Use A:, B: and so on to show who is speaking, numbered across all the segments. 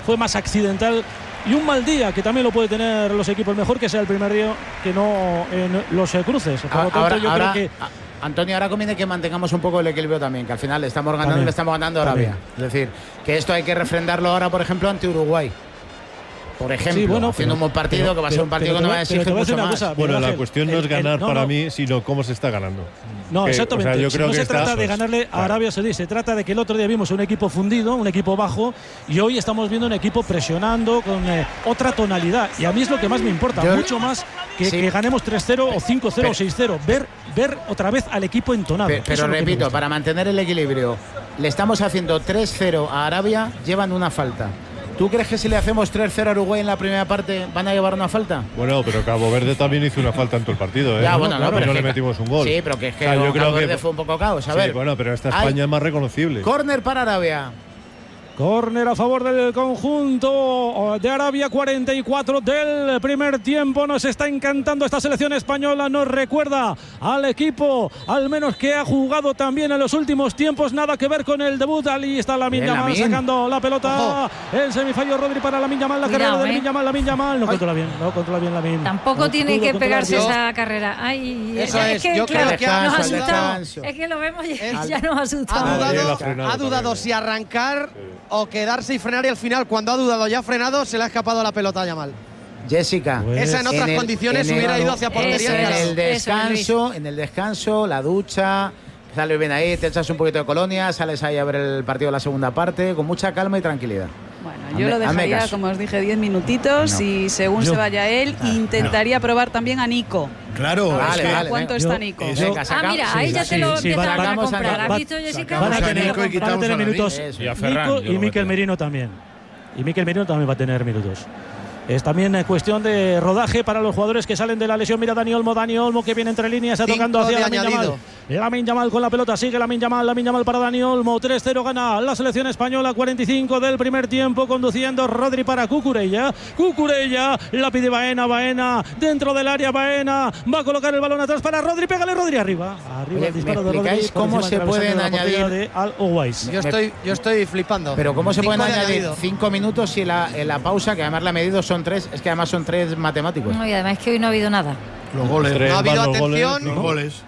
A: fue más accidental y un mal día que también lo puede tener los equipos. Mejor que sea el primer día que no en los cruces. Por lo tanto, yo creo que
B: Antonio, ahora conviene que mantengamos un poco el equilibrio también, que al final le estamos ganando y le estamos ganando a Arabia. Es decir, que esto hay que refrendarlo ahora, por ejemplo, ante Uruguay. Por ejemplo, sí, bueno, haciendo un buen partido, que va a ser un partido que no va a exigir mucho más.
C: Cosa, bueno, la cuestión no es ganar para mí, sino cómo se está ganando.
A: No, exactamente. O sea, yo creo no se trata de ganarle a Arabia Saudí, se trata de que el otro día vimos un equipo fundido, un equipo bajo, y hoy estamos viendo un equipo presionando con otra tonalidad. Y a mí es lo que más me importa, mucho más que ganemos 3-0 o 5-0 o 6-0. Ver otra vez al equipo entonado.
B: Pero repito, para mantener el equilibrio, le estamos haciendo 3-0 a Arabia, llevan una falta. ¿Tú crees que si le hacemos 3-0 a Uruguay en la primera parte van a llevar una falta?
C: Bueno, pero Cabo Verde también hizo una falta en todo el partido, ¿eh?
B: Ya, bueno,
C: claro, pero no le metimos un gol.
B: Sí, pero que es que yo creo que fue un poco caos. A ver.
C: Sí, bueno, pero esta España es más reconocible.
B: Córner para Arabia.
A: Córner a favor del conjunto de Arabia, 44 del primer tiempo. Nos está encantando esta selección española. Nos recuerda al equipo, al menos que ha jugado también en los últimos tiempos. Nada que ver con el debut. Ahí está Lamine Yamal sacando la pelota. El semifallo Rodri para Lamine Yamal. La carrera de Lamine Yamal. No controla bien Lamine.
D: Tampoco tiene que pegarse esa carrera. Ay,
E: eso es
D: que
E: yo
D: claro,
E: creo que
D: nos asustamos. Es que lo vemos y ya nos asustamos.
E: Ha dudado si arrancar o quedarse y frenar, y al final, cuando ha dudado y ha frenado, se le ha escapado la pelota a Yamal.
B: Jessica,
E: pues esa en otras condiciones hubiera ido hacia portería.
B: En el descanso, la ducha, sales bien ahí, te echas un poquito de colonia, sales ahí a ver el partido de la segunda parte, con mucha calma y tranquilidad.
F: Bueno, yo lo dejaría, como os dije, 10 minutitos y según se vaya él, intentaría probar también a Nico.
G: Claro,
B: vale,
F: ¿cuánto está Nico?
D: Mira, ahí ya se lo empiezan a comprar. ¿Has visto, Jessica?
A: Van a tener minutos Nico y Mikel Merino también. Y Mikel Merino también va a tener minutos. Es también cuestión de rodaje para los jugadores que salen de la lesión. Mira Dani Olmo que viene entre líneas, tocando hacia Lamine Yamal. Lamine Yamal con la pelota, sigue Lamine Yamal para Dani Olmo. 3-0 gana la selección española, 45 del primer tiempo, conduciendo Rodri para Cucurella, la pide Baena dentro del área, Baena va a colocar el balón atrás para Rodri, pégale Rodri arriba.
B: Oye, el disparo de Rodri. ¿Cómo se pueden añadir?
E: Yo estoy flipando.
B: Pero ¿cómo se pueden añadir 5 minutos y en la pausa, que además la ha medido son 3, es que además son 3 matemáticos?
D: No, y además es que hoy no ha habido nada.
G: Los goles.
E: No ha habido atención.
G: Los goles.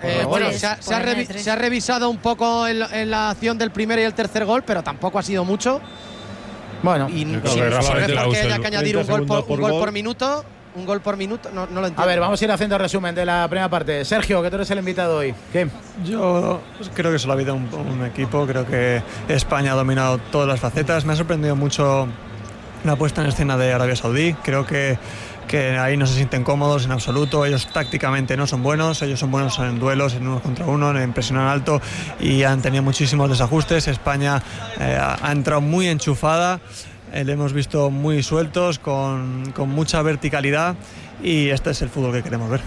E: Se ha revisado un poco en la acción del primer y el tercer gol, pero tampoco ha sido mucho.
B: Bueno,
E: y no sé por qué haya que añadir un gol por minuto. Un gol por minuto, no lo entiendo.
B: A ver, vamos a ir haciendo resumen de la primera parte. Sergio, que tú eres el invitado hoy. ¿Qué?
H: Yo creo que solo ha habido un equipo. Creo que España ha dominado todas las facetas. Me ha sorprendido mucho la puesta en escena de Arabia Saudí. Creo que ahí no se sienten cómodos en absoluto. Ellos tácticamente no son buenos, ellos son buenos en duelos, en uno contra uno, en presión alto, y han tenido muchísimos desajustes. España ha entrado muy enchufada, le hemos visto muy sueltos, con mucha verticalidad, y este es el fútbol que queremos ver.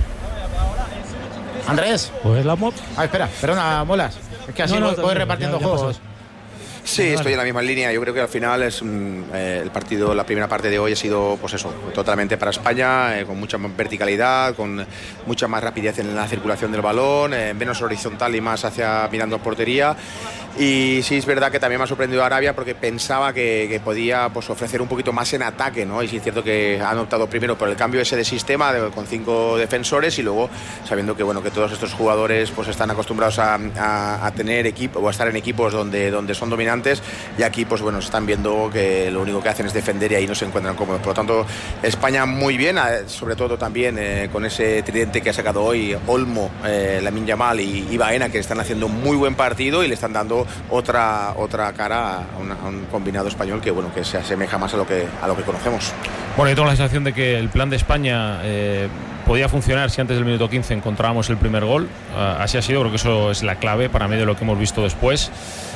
B: Andrés,
A: pues
B: espera, perdona, Molas, es que así voy repartiendo juegos.
I: Sí, estoy en la misma línea. Yo creo que al final es el partido, la primera parte de hoy ha sido, pues eso, totalmente para España, con mucha verticalidad, con mucha más rapidez en la circulación del balón, menos horizontal y más hacia mirando portería. Y sí es verdad que también me ha sorprendido Arabia, porque pensaba que podía, pues, ofrecer un poquito más en ataque, ¿no? Y sí es cierto que han optado primero por el cambio ese de sistema con 5 defensores, y luego sabiendo que, bueno, que todos estos jugadores pues están acostumbrados a tener equipo o a estar en equipos donde son dominantes, y aquí pues bueno, están viendo que lo único que hacen es defender y ahí no se encuentran cómodos. Por lo tanto, España muy bien, sobre todo también con ese tridente que ha sacado hoy Olmo, Lamine Yamal y Baena, que están haciendo un muy buen partido y le están dando otra cara a un combinado español que, bueno, que se asemeja más a lo que conocemos.
J: Bueno, yo tengo la sensación de que el plan de España podía funcionar si antes del minuto 15 encontrábamos el primer gol. Así ha sido, creo que eso es la clave para mí de lo que hemos visto después.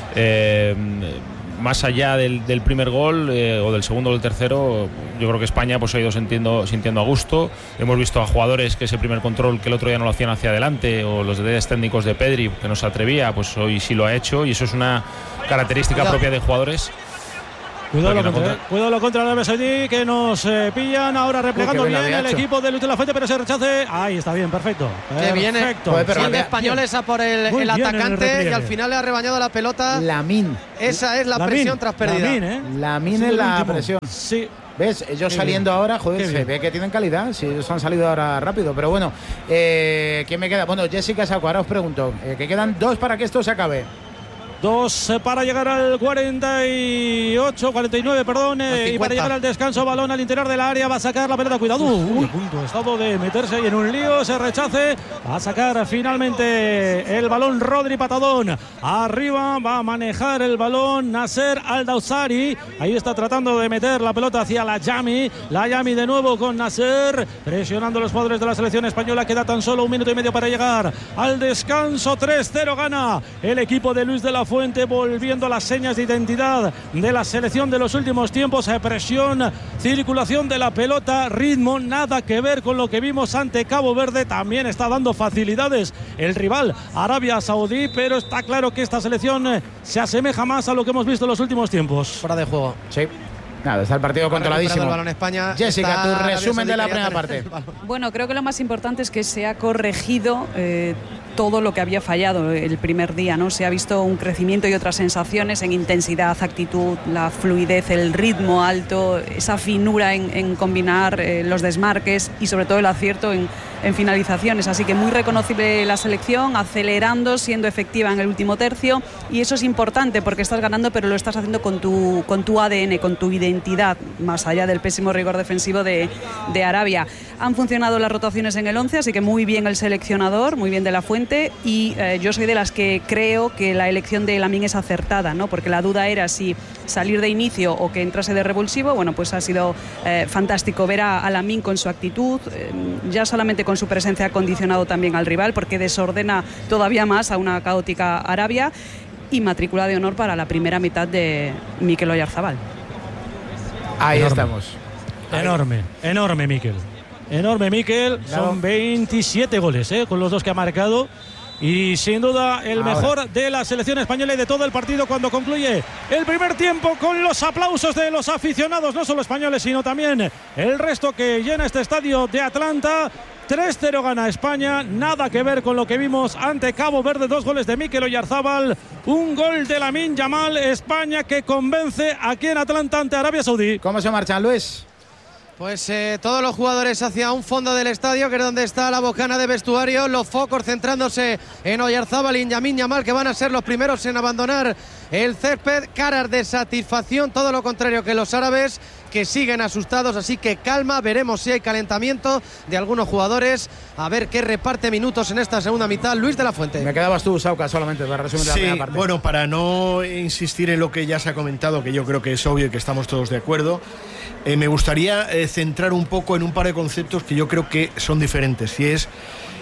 J: Más allá del primer gol o del segundo o del tercero, yo creo que España pues ha ido sintiendo a gusto. Hemos visto a jugadores que ese primer control que el otro día no lo hacían hacia adelante, o los detalles técnicos de Pedri, que no se atrevía, pues hoy sí lo ha hecho, y eso es una característica propia de jugadores.
A: Cuidado contra Arabia Saudí, que nos pillan ahora replegando bien el equipo de Luis de la Fuente, pero se rechace. Ahí está bien, perfecto.
E: Qué bien, siendo españoles a por el atacante y al final le ha rebañado la pelota.
B: Lamine.
E: Esa es la presión tras pérdida.
B: Lamine es la presión.
A: Sí.
B: ¿Ves? Ellos saliendo ahora, joder, se ve que tienen calidad. Si ellos han salido ahora rápido. Pero bueno, ¿quién me queda? Bueno, Jessica Saco, ahora os pregunto, que quedan 2 para que esto se acabe.
A: 2 para llegar al 49, perdón, y para llegar al descanso, balón al interior del área, va a sacar la pelota, cuidado, punto, estado de meterse ahí en un lío, se rechace, va a sacar finalmente el balón Rodri Patadón, arriba va a manejar el balón Nasser Al-Dawsari, ahí está tratando de meter la pelota hacia la Yami de nuevo con Nasser, presionando a los jugadores de la selección española, queda tan solo 1 minuto y medio para llegar al descanso, 3-0 gana el equipo de Luis de la Fuente, volviendo a las señas de identidad de la selección de los últimos tiempos, presión, circulación de la pelota, ritmo, nada que ver con lo que vimos ante Cabo Verde, también está dando facilidades el rival Arabia Saudí, pero está claro que esta selección se asemeja más a lo que hemos visto en los últimos tiempos.
E: Fuera de juego.
B: Sí. Nada, está el partido controladísimo.
E: El balón España.
B: Jessica, tu resumen de la primera parte.
F: Bueno, creo que lo más importante es que se ha corregido todo lo que había fallado el primer día, ¿no? Se ha visto un crecimiento y otras sensaciones en intensidad, actitud, la fluidez, el ritmo alto, esa finura en combinar los desmarques y sobre todo el acierto en finalizaciones. Así que muy reconocible la selección, acelerando, siendo efectiva en el último tercio, y eso es importante porque estás ganando, pero lo estás haciendo con tu ADN, con tu identidad, más allá del pésimo rigor defensivo de Arabia. Han funcionado las rotaciones en el 11, así que muy bien el seleccionador, muy bien de la Fuente, y yo soy de las que creo que la elección de Lamine es acertada, ¿no? Porque la duda era si salir de inicio o que entrase de revulsivo. Bueno, pues ha sido fantástico ver a Lamine con su actitud, ya solamente con su presencia ha condicionado también al rival porque desordena todavía más a una caótica Arabia, y matrícula de honor para la primera mitad de Mikel Oyarzabal.
B: Ahí estamos.
A: Enorme Mikel. Enorme Mikel, claro. Son 27 goles con los 2 que ha marcado, y sin duda el mejor de la selección española y de todo el partido cuando concluye el primer tiempo, con los aplausos de los aficionados, no solo españoles sino también el resto que llena este estadio de Atlanta. 3-0 gana España, nada que ver con lo que vimos ante Cabo Verde. 2 goles de Mikel Oyarzabal, 1 gol de Lamine Yamal. España que convence aquí en Atlanta ante Arabia Saudí.
B: ¿Cómo se marchan, Luis?
E: Pues todos los jugadores hacia un fondo del estadio, que es donde está la bocana de vestuario, los focos centrándose en Oyarzabal y en Lamine Yamal, que van a ser los primeros en abandonar el césped. Caras de satisfacción, todo lo contrario que los árabes, que siguen asustados, así que calma, veremos si hay calentamiento de algunos jugadores, a ver qué reparte minutos en esta segunda mitad. Luis de la Fuente.
B: Me quedabas tú, Sauca, solamente para resumir la primera parte.
G: Bueno, para no insistir en lo que ya se ha comentado, que yo creo que es obvio y que estamos todos de acuerdo, me gustaría centrar un poco en un par de conceptos que yo creo que son diferentes, y es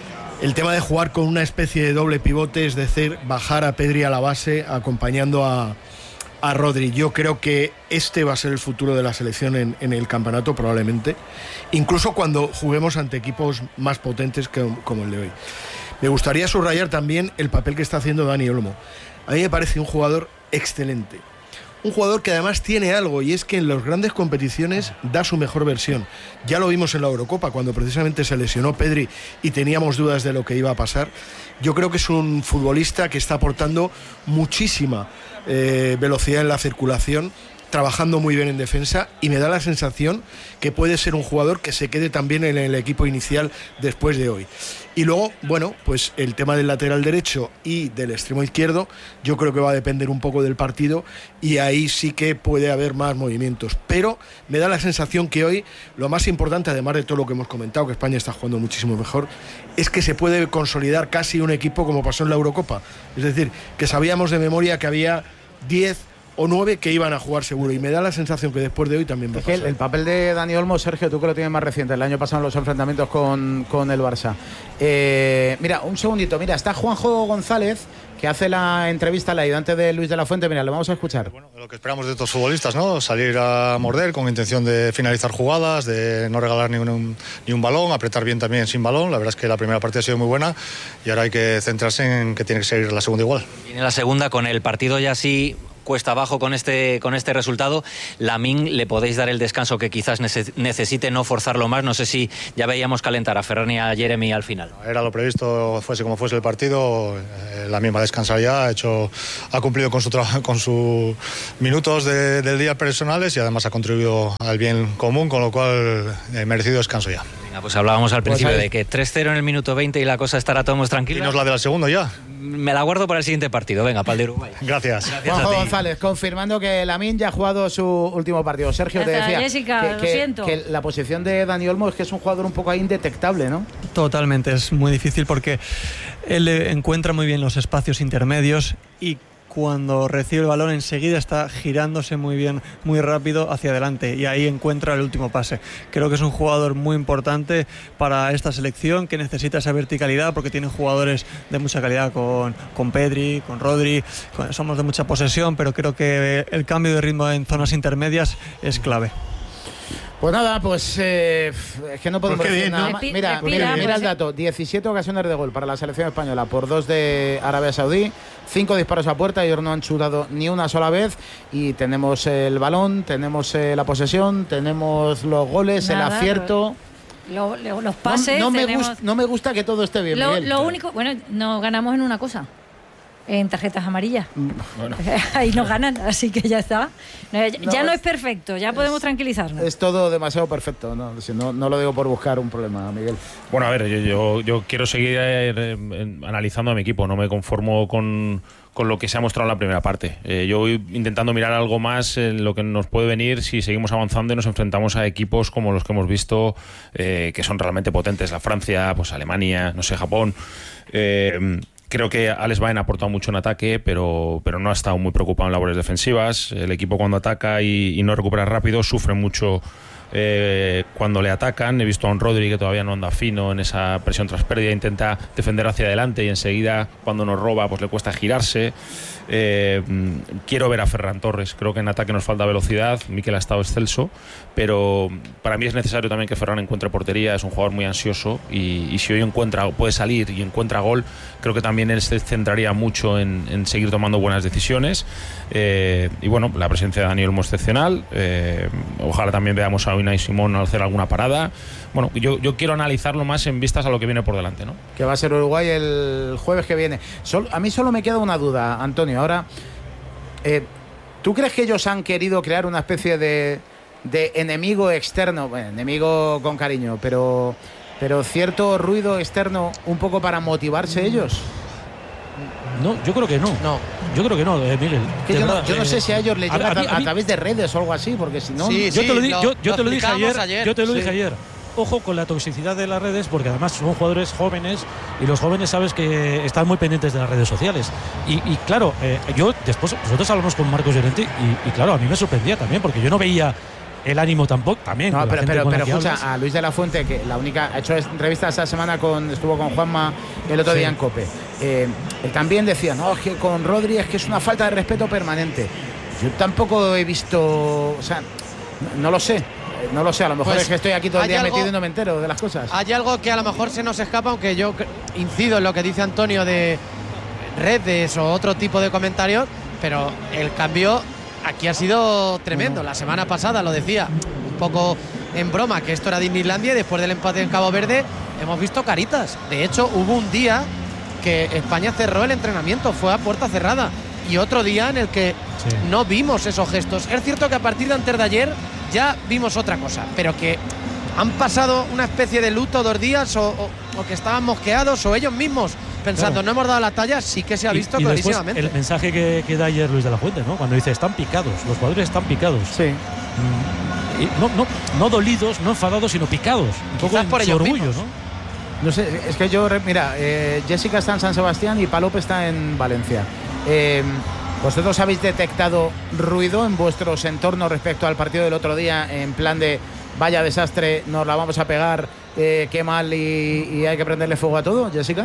G: el tema de jugar con una especie de doble pivote, es decir, bajar a Pedri a la base acompañando a Rodri. Yo creo que este va a ser el futuro de la selección en el campeonato, probablemente, incluso cuando juguemos ante equipos más potentes como el de hoy. Me gustaría subrayar también el papel que está haciendo Dani Olmo. A mí me parece un jugador excelente, un jugador que además tiene algo, y es que en las grandes competiciones da su mejor versión. Ya lo vimos en la Eurocopa, cuando precisamente se lesionó Pedri y teníamos dudas de lo que iba a pasar. Yo creo que es un futbolista que está aportando muchísima velocidad en la circulación, trabajando muy bien en defensa, y me da la sensación que puede ser un jugador que se quede también en el equipo inicial después de hoy. Y luego, bueno, pues el tema del lateral derecho y del extremo izquierdo, yo creo que va a depender un poco del partido, y ahí sí que puede haber más movimientos. Pero me da la sensación que hoy lo más importante, además de todo lo que hemos comentado, que España está jugando muchísimo mejor, es que se puede consolidar casi un equipo como pasó en la Eurocopa. Es decir, que sabíamos de memoria que había 10 o 9 que iban a jugar seguro, y me da la sensación que después de hoy también va a pasar.
B: El papel de Dani Olmo, Sergio, tú que lo tienes más reciente, el año pasado en los enfrentamientos con el Barça. Mira, un segundito, mira, está Juanjo González, que hace la entrevista al ayudante de Luis de la Fuente. Mira, lo vamos a escuchar.
K: Bueno, lo que esperamos de estos futbolistas, ¿no? Salir a morder con intención de finalizar jugadas, de no regalar ni un balón, apretar bien también sin balón. La verdad es que la primera parte ha sido muy buena, y ahora hay que centrarse en que tiene que seguir la segunda igual.
L: Y en la segunda, con el partido ya así cuesta abajo con este resultado. Lamine, le podéis dar el descanso que quizás necesite, no forzarlo más. No sé si ya veíamos calentar a Ferran y a Jeremy al final.
K: Era lo previsto, fuese como fuese el partido. Lamine va a descansar ya, ha cumplido con sus minutos del día personales y además ha contribuido al bien común, con lo cual merecido descanso ya.
L: Venga, pues hablábamos al principio de que 3-0 en el minuto 20 y la cosa estará todo más tranquila.
K: Y nos la de la segunda ya.
L: Me la guardo para el siguiente partido. Venga, para el de Uruguay.
K: Gracias.
B: Juanjo González, confirmando que Lamine ya ha jugado su último partido. Sergio, te decía
D: Jessica, lo siento.
B: Que la posición de Dani Olmo es que es un jugador un poco ahí indetectable, ¿no?
H: Totalmente, es muy difícil porque él encuentra muy bien los espacios intermedios y cuando recibe el balón enseguida está girándose muy bien, muy rápido hacia adelante, y ahí encuentra el último pase. Creo que es un jugador muy importante para esta selección, que necesita esa verticalidad porque tiene jugadores de mucha calidad con Pedri, con Rodri, somos de mucha posesión, pero creo que el cambio de ritmo en zonas intermedias es clave.
B: Pues nada, pues es que no podemos decir nada más. Mira el dato, 17 ocasiones de gol para la selección española por 2 de Arabia Saudí, 5 disparos a puerta, ellos no han chutado ni una sola vez, y tenemos el balón, tenemos la posesión, tenemos los goles, el acierto.
D: Los pases.
B: No me gusta que todo esté bien.
D: Lo único, bueno, nos ganamos en una cosa. En tarjetas amarillas. Bueno. Ahí nos ganan, así que ya está. Ya no es perfecto, ya podemos tranquilizarnos.
B: Es todo demasiado perfecto, no lo digo por buscar un problema, Miguel.
J: Bueno, a ver, yo quiero seguir analizando a mi equipo, no me conformo con lo que se ha mostrado en la primera parte. Yo voy intentando mirar algo más en lo que nos puede venir si seguimos avanzando y nos enfrentamos a equipos como los que hemos visto, que son realmente potentes. La Francia, pues Alemania, no sé, Japón. Creo que Alex Baena ha aportado mucho en ataque, pero no ha estado muy preocupado en labores defensivas. El equipo cuando ataca y no recupera rápido sufre mucho cuando le atacan. He visto a un Rodri que todavía no anda fino en esa presión tras pérdida, intenta defender hacia adelante y enseguida cuando nos roba pues le cuesta girarse. Quiero ver a Ferran Torres, creo que en ataque nos falta velocidad. Mikel ha estado excelso, pero para mí es necesario también que Ferran encuentre portería. Es un jugador muy ansioso y si hoy puede salir y encuentra gol, creo que también él se centraría mucho en seguir tomando buenas decisiones. Y bueno, la presencia de Dani Olmo excepcional. Ojalá también veamos a Unai Simón hacer alguna parada. Bueno, yo quiero analizarlo más en vistas a lo que viene por delante, ¿no?
B: Que va a ser Uruguay el jueves que viene. A mí solo me queda una duda, Antonio. Ahora, ¿tú crees que ellos han querido crear una especie de enemigo externo? Bueno, enemigo con cariño, pero cierto ruido externo un poco para motivarse ellos.
A: No, yo creo que no. Yo creo que no, Miguel.
B: Yo no sé si a ellos les llega a través de redes o algo así, porque si no...
A: Yo te lo dije ayer. Ojo con la toxicidad de las redes, porque además son jugadores jóvenes y los jóvenes sabes que están muy pendientes de las redes sociales. Y claro, nosotros hablamos con Marcos Llorente y claro, a mí me sorprendía también, porque yo no veía el ánimo tampoco también.
B: No, pero escucha, a Luis de la Fuente, que ha hecho entrevista esta semana estuvo con Juanma el otro día en COPE. Él también decía, no, es que con Rodri es que es una falta de respeto permanente. Yo tampoco he visto, o sea, no lo sé, a lo mejor es que estoy aquí todo el día metido y no me entero de las cosas.
E: Hay algo que a lo mejor se nos escapa, aunque yo incido en lo que dice Antonio de redes o otro tipo de comentarios, pero el cambio aquí ha sido tremendo. La semana pasada lo decía un poco en broma que esto era Disneylandia, y después del empate en Cabo Verde hemos visto caritas. De hecho, hubo un día que España cerró el entrenamiento, fue a puerta cerrada, y otro día en el que no vimos esos gestos. Es cierto que a partir de antes de ayer ya vimos otra cosa, pero que han pasado una especie de luto 2 días o que estaban mosqueados o ellos mismos pensando, no hemos dado la talla, sí que se ha visto clarísimamente.
A: El mensaje que da ayer Luis de la Fuente, ¿no? Cuando dice, están picados, los jugadores están picados.
B: Sí.
A: No dolidos, no enfadados, sino picados. Un poco por su orgullo,
B: mismos, ¿no? No sé, es que mira, Jessica está en San Sebastián y Palop está en Valencia. ¿Vosotros habéis detectado ruido en vuestros entornos respecto al partido del otro día, en plan de vaya desastre, nos la vamos a pegar, qué mal y hay que prenderle fuego a todo, Jessica?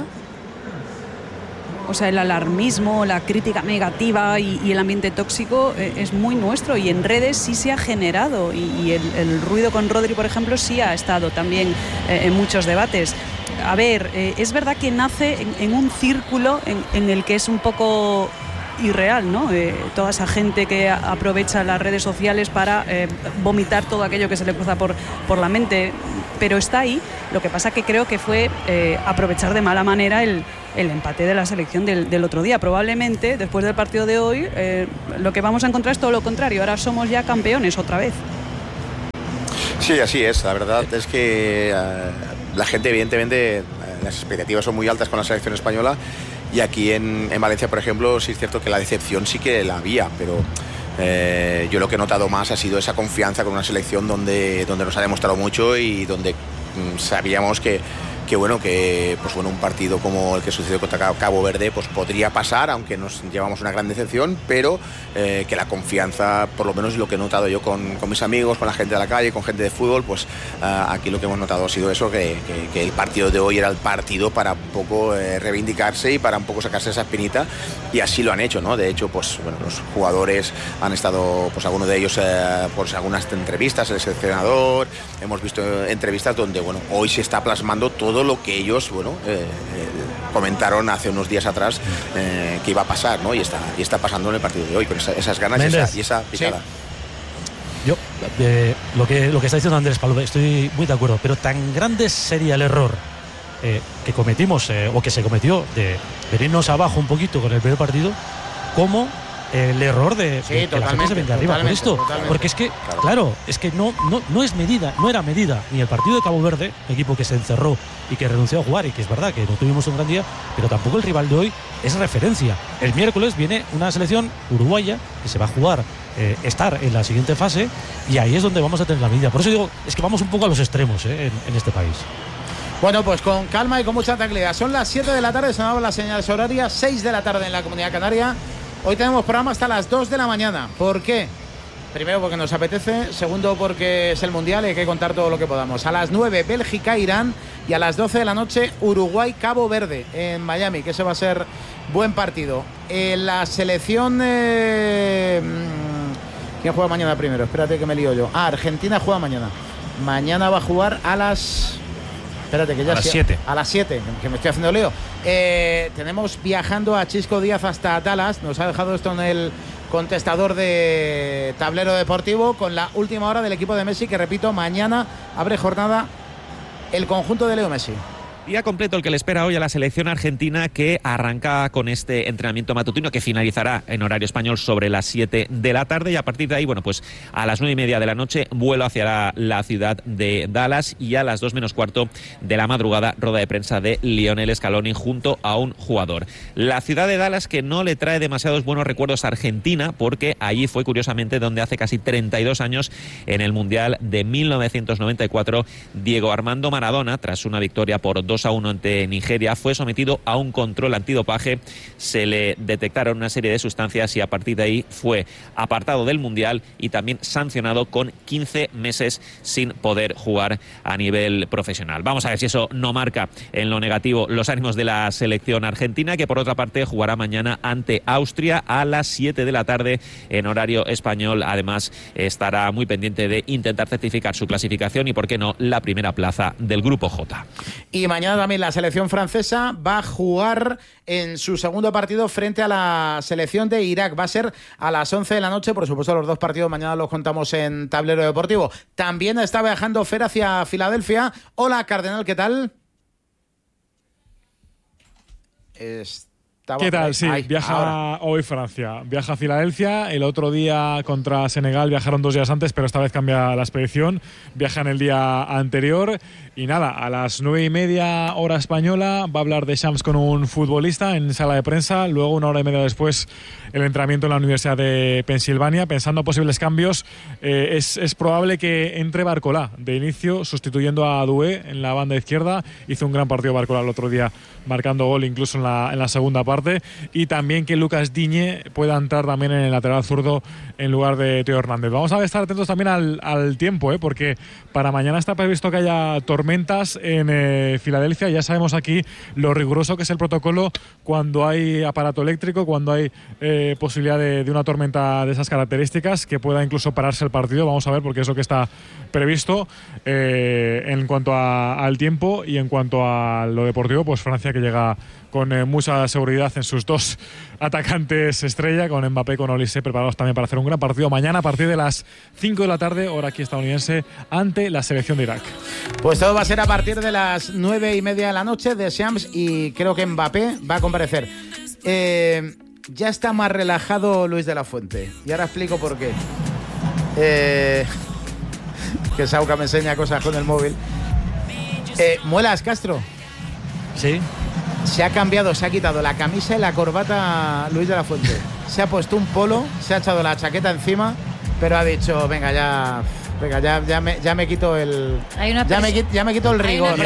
F: O sea, el alarmismo, la crítica negativa y el ambiente tóxico es muy nuestro, y en redes sí se ha generado, y el ruido con Rodri, por ejemplo, sí ha estado también en muchos debates. A ver, es verdad que nace en un círculo en el que es un poco irreal, ¿no? Toda esa gente que aprovecha las redes sociales para vomitar todo aquello que se le cruza por la mente, pero está ahí. Lo que pasa que creo que fue aprovechar de mala manera el empate de la selección del otro día. Probablemente después del partido de hoy lo que vamos a encontrar es todo lo contrario. Ahora somos ya campeones otra vez.
I: Sí, así es. La verdad es que la gente, evidentemente, las expectativas son muy altas con la selección española, y aquí en Valencia, por ejemplo, sí es cierto que la decepción sí que la había, pero yo lo que he notado más ha sido esa confianza con una selección donde nos ha demostrado mucho y donde sabíamos que un partido como el que sucedió contra Cabo Verde pues podría pasar, aunque nos llevamos una gran decepción, pero que la confianza, por lo menos lo que he notado yo con mis amigos, con la gente de la calle, con gente de fútbol, pues aquí lo que hemos notado ha sido eso, que el partido de hoy era el partido para un poco reivindicarse y para un poco sacarse esa espinita, y así lo han hecho, ¿no? De hecho, pues bueno, los jugadores han estado, pues algunos de ellos, pues algunas entrevistas, el seleccionador, hemos visto entrevistas donde, bueno, hoy se está plasmando todo lo que ellos, comentaron hace unos días atrás que iba a pasar, ¿no? Y está pasando en el partido de hoy, con esas ganas y esa picada.
A: Sí. Yo, lo que está diciendo Andrés Pablo, estoy muy de acuerdo, pero tan grande sería el error que cometimos, o que se cometió, de venirnos abajo un poquito con el primer partido, como el error de que la gente se venga arriba por esto. Porque es que, claro, es que no es medida, no era medida ni el partido de Cabo Verde, equipo que se encerró y que renunció a jugar, y que es verdad que no tuvimos un gran día, pero tampoco el rival de hoy es referencia. El miércoles viene una selección uruguaya que se va a jugar, estar en la siguiente fase, y ahí es donde vamos a tener la medida. Por eso digo, es que vamos un poco a los extremos en este país.
B: Bueno, pues con calma y con mucha tranquilidad. Son las 7 de la tarde, sonaban las señales horarias, 6 de la tarde en la Comunidad Canaria. Hoy tenemos programa hasta las 2 de la mañana. ¿Por qué? Primero, porque nos apetece. Segundo, porque es el Mundial y hay que contar todo lo que podamos. A las 9, Bélgica-Irán. Y a las 12 de la noche, Uruguay-Cabo Verde en Miami, que ese va a ser buen partido. La selección... ¿Quién juega mañana primero? Espérate que me lío yo. Argentina juega mañana. Mañana va a jugar a las... Espérate, que ya
J: a las 7.
B: A las 7, que me estoy haciendo lío. Tenemos viajando a Chisco Díaz hasta Dallas. Nos ha dejado esto en el contestador de Tablero Deportivo, con la última hora del equipo de Messi, que repito, mañana abre jornada el conjunto de Leo Messi.
M: Día completo el que le espera hoy a la selección argentina, que arranca con este entrenamiento matutino que finalizará en horario español sobre las 7 de la tarde, y a partir de ahí, bueno, pues a las 9:30 de la noche vuelo hacia la ciudad de Dallas, y a las 2 menos cuarto de la madrugada rueda de prensa de Lionel Scaloni junto a un jugador. La ciudad de Dallas, que no le trae demasiados buenos recuerdos a Argentina, porque allí fue curiosamente donde hace casi 32 años, en el Mundial de 1994, Diego Armando Maradona, tras una victoria por 2-1 ante Nigeria, fue sometido a un control antidopaje, se le detectaron una serie de sustancias y a partir de ahí fue apartado del Mundial y también sancionado con 15 meses sin poder jugar a nivel profesional. Vamos a ver si eso no marca en lo negativo los ánimos de la selección argentina, que por otra parte jugará mañana ante Austria a las 7 de la tarde en horario español. Además, estará muy pendiente de intentar certificar su clasificación y, por qué no, la primera plaza del Grupo J.
B: Y mañana también la selección francesa va a jugar en su segundo partido frente a la selección de Irak. Va a ser a las 11 de la noche. Por supuesto, los dos partidos mañana los contamos en Tablero Deportivo. También está viajando Fer hacia Filadelfia. Hola, Cardenal, ¿qué tal?
N: ¿Qué tal? Sí, viaja hoy Francia, viaja a Filadelfia. El otro día contra Senegal viajaron 2 días antes, pero esta vez cambia la expedición. Viajan el día anterior. Y nada, a las 9:30 hora española va a hablar de Shams con un futbolista en sala de prensa. Luego, 1 hora y media después, el entrenamiento en la Universidad de Pensilvania. Pensando posibles cambios, es probable que entre Barcolá de inicio, sustituyendo a Doué en la banda izquierda. Hizo un gran partido Barcolá el otro día, marcando gol incluso en la segunda parte. Y también que Lucas Digne pueda entrar también en el lateral zurdo en lugar de Teo Hernández. Vamos a estar atentos también al tiempo, porque para mañana está previsto que haya tormentas en Filadelfia. Ya sabemos aquí lo riguroso que es el protocolo cuando hay aparato eléctrico, cuando hay posibilidad de una tormenta de esas características, que pueda incluso pararse el partido. Vamos a ver, porque es lo que está previsto en cuanto al tiempo. Y en cuanto a lo deportivo, pues Francia, que llega con mucha seguridad profundidad en sus dos atacantes estrella, con Mbappé y con Olise preparados también para hacer un gran partido mañana a partir de las 5 de la tarde, hora aquí estadounidense, ante la selección de Irak.
B: Pues todo va a ser a partir de las 9:30 de la noche de Shams, y creo que Mbappé va a comparecer. Ya está más relajado Luis de la Fuente, y ahora explico por qué. Que Sauca me enseña cosas con el móvil. Muelas, Castro.
A: Sí.
B: Se ha cambiado, se ha quitado la camisa y la corbata Luis de la Fuente. Se ha puesto un polo, se ha echado la chaqueta encima, pero ha dicho, venga, ya me quito el... Ya me quito el rigor.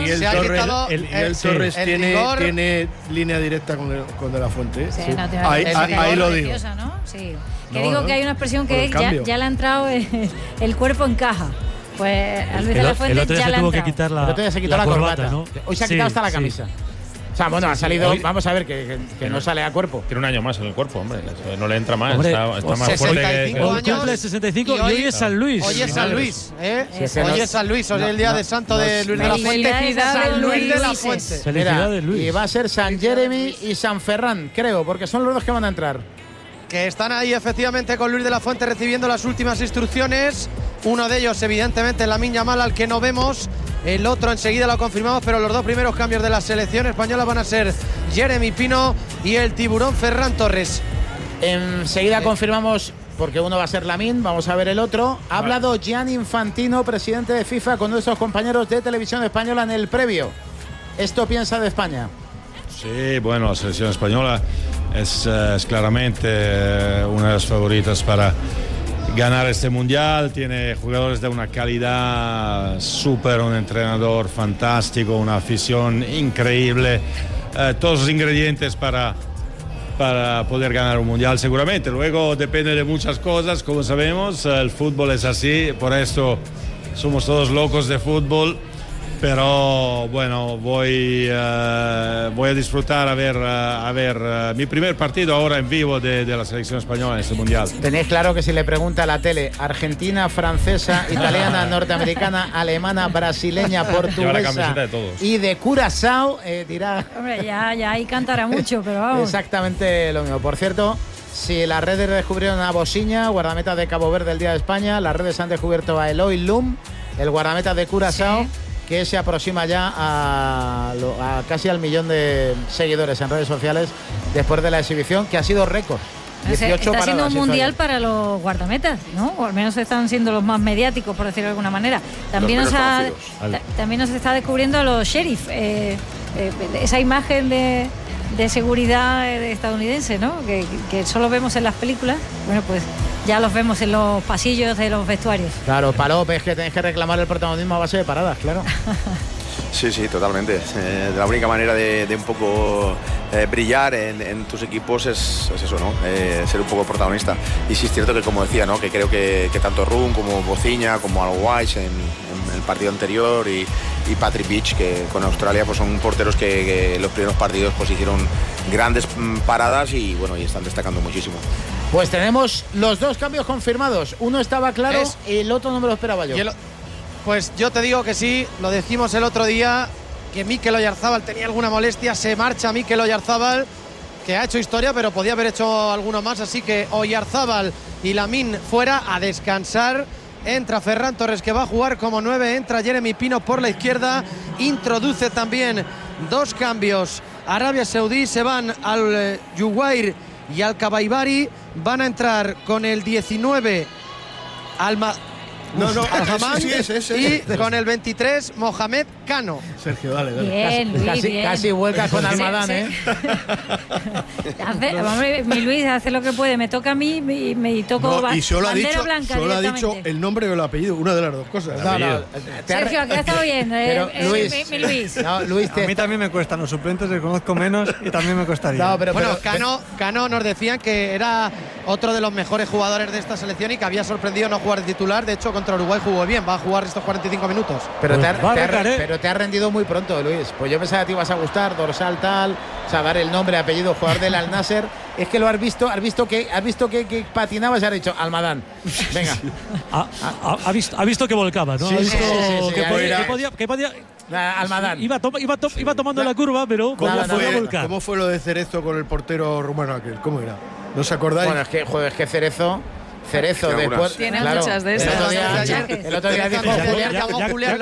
G: Miguel Torres tiene línea directa con de la Fuente.
D: Sí,
G: sí.
D: No,
G: ahí lo digo.
D: ¿No? Sí. Que digo que hay una expresión que ya le ha entrado el cuerpo en caja. Pues a Luis de la Fuente ya le ha entrado.
B: El otro día se quitó la corbata, ¿no? Hoy se ha quitado hasta la camisa. O sea, bueno, ha salido,
J: hoy,
B: vamos a ver, que no sale a cuerpo.
J: Tiene un año más en el cuerpo, hombre. No le entra más,
A: hombre,
J: está más fuerte.
A: Hoy cumple 65 y hoy es San Luis.
E: Hoy es San Luis, ¿eh? Hoy es San Luis, hoy es el día de santo de Luis de la Fuente.
D: San Luis de la
B: Fuente. Felicidades, Luis. Y va a ser San Jeremy y San Ferran, creo, porque son los dos que van a entrar.
E: Que están ahí efectivamente con Luis de la Fuente recibiendo las últimas instrucciones. Uno de ellos, evidentemente, Lamine Yamal, al que no vemos. El otro enseguida lo confirmamos, pero los dos primeros cambios de la selección española van a ser Jeremy Pino y el tiburón Ferran Torres.
B: Enseguida confirmamos, porque uno va a ser Lamine, vamos a ver el otro. Ha hablado Gianni Infantino, presidente de FIFA, con nuestros compañeros de Televisión Española en el previo. ¿Esto piensa de España?
O: Sí, bueno, la selección española es claramente una de las favoritas para ganar este mundial. Tiene jugadores de una calidad súper, un entrenador fantástico, una afición increíble, todos los ingredientes para poder ganar un mundial seguramente. Luego depende de muchas cosas, como sabemos, el fútbol es así, por esto somos todos locos de fútbol. Pero bueno, voy a disfrutar a ver mi primer partido ahora en vivo de la selección española en este mundial.
B: Tenéis claro que si le pregunta a la tele argentina, francesa, italiana, norteamericana, alemana, brasileña, portuguesa y de Curazao, dirá...
D: Hombre, ya ahí cantará mucho, pero vamos.
B: Exactamente lo mismo. Por cierto, si las redes descubrieron a Bosiña, guardameta de Cabo Verde del Día de España, las redes han descubierto a Eloy Lum, el guardameta de Curazao, que se aproxima ya a casi al 1 millón de seguidores en redes sociales después de la exhibición, que ha sido récord. 18
D: está siendo un mundial para los guardametas, ¿no? O al menos están siendo los más mediáticos, por decirlo de alguna manera. También nos está descubriendo a los sheriff, esa imagen de seguridad estadounidense, ¿no? Que solo vemos en las películas. Bueno, pues ya los vemos en los pasillos de los vestuarios.
B: Claro, Palop, es que tenéis que reclamar el protagonismo a base de paradas, claro.
I: Sí, totalmente. La única manera de un poco brillar en tus equipos es eso, ¿no? Ser un poco protagonista. Y sí es cierto que, como decía, ¿no? Que creo que tanto Run como Bociña, como Al Weiss en el partido anterior y Patrick Beach, que con Australia pues son porteros que los primeros partidos pues hicieron grandes paradas y bueno, y están destacando muchísimo.
B: Pues tenemos los dos cambios confirmados. Uno estaba claro y el otro no me lo esperaba yo.
E: Pues yo te digo que sí, lo decimos el otro día, que Mikel Oyarzabal tenía alguna molestia, se marcha Mikel Oyarzabal, que ha hecho historia, pero podía haber hecho alguno más, así que Oyarzabal y Lamine fuera a descansar. Entra Ferran Torres, que va a jugar como 9, entra Jeremy Pino por la izquierda, introduce también dos cambios. Arabia Saudí, se van al Yuwair y al Kabaibari, van a entrar con el 19 y con el 23 Mohamed Cano.
G: Sergio, dale.
D: Bien,
B: casi vuelca con Almadán, ¿eh?
D: Mi Luis hace lo que puede, me toca a mí y me toco bandera blanca.
G: Solo ha dicho el nombre o el apellido, una de las dos cosas.
D: Sergio, que ha estado bien. Mi Luis.
H: A mí también me cuesta, los suplentes les conozco menos y también me costaría.
E: Bueno, Cano nos decían que era otro de los mejores jugadores de esta selección y que había sorprendido no jugar de titular. De hecho, contra Uruguay jugó bien, va a jugar estos 45 minutos.
B: Pero, pero te ha rendido muy pronto, Luis. Pues yo pensaba que te ibas a gustar, dorsal tal, o sea, dar el nombre, apellido, jugador del Al Nasser. Es que lo has visto que patinaba y se ha dicho Almadán. Venga.
A: ha visto que volcaba, ¿no?
B: Sí,
A: ha visto
B: que podía Almadán.
A: Iba tomando la curva, pero
G: ¿Cómo fue lo de Cerezo con el portero rumano aquel? ¿Cómo era? ¿No os acordáis?
B: Bueno, es que Cerezo después
F: tiene muchas de esas.
B: El otro día dijo
D: Julián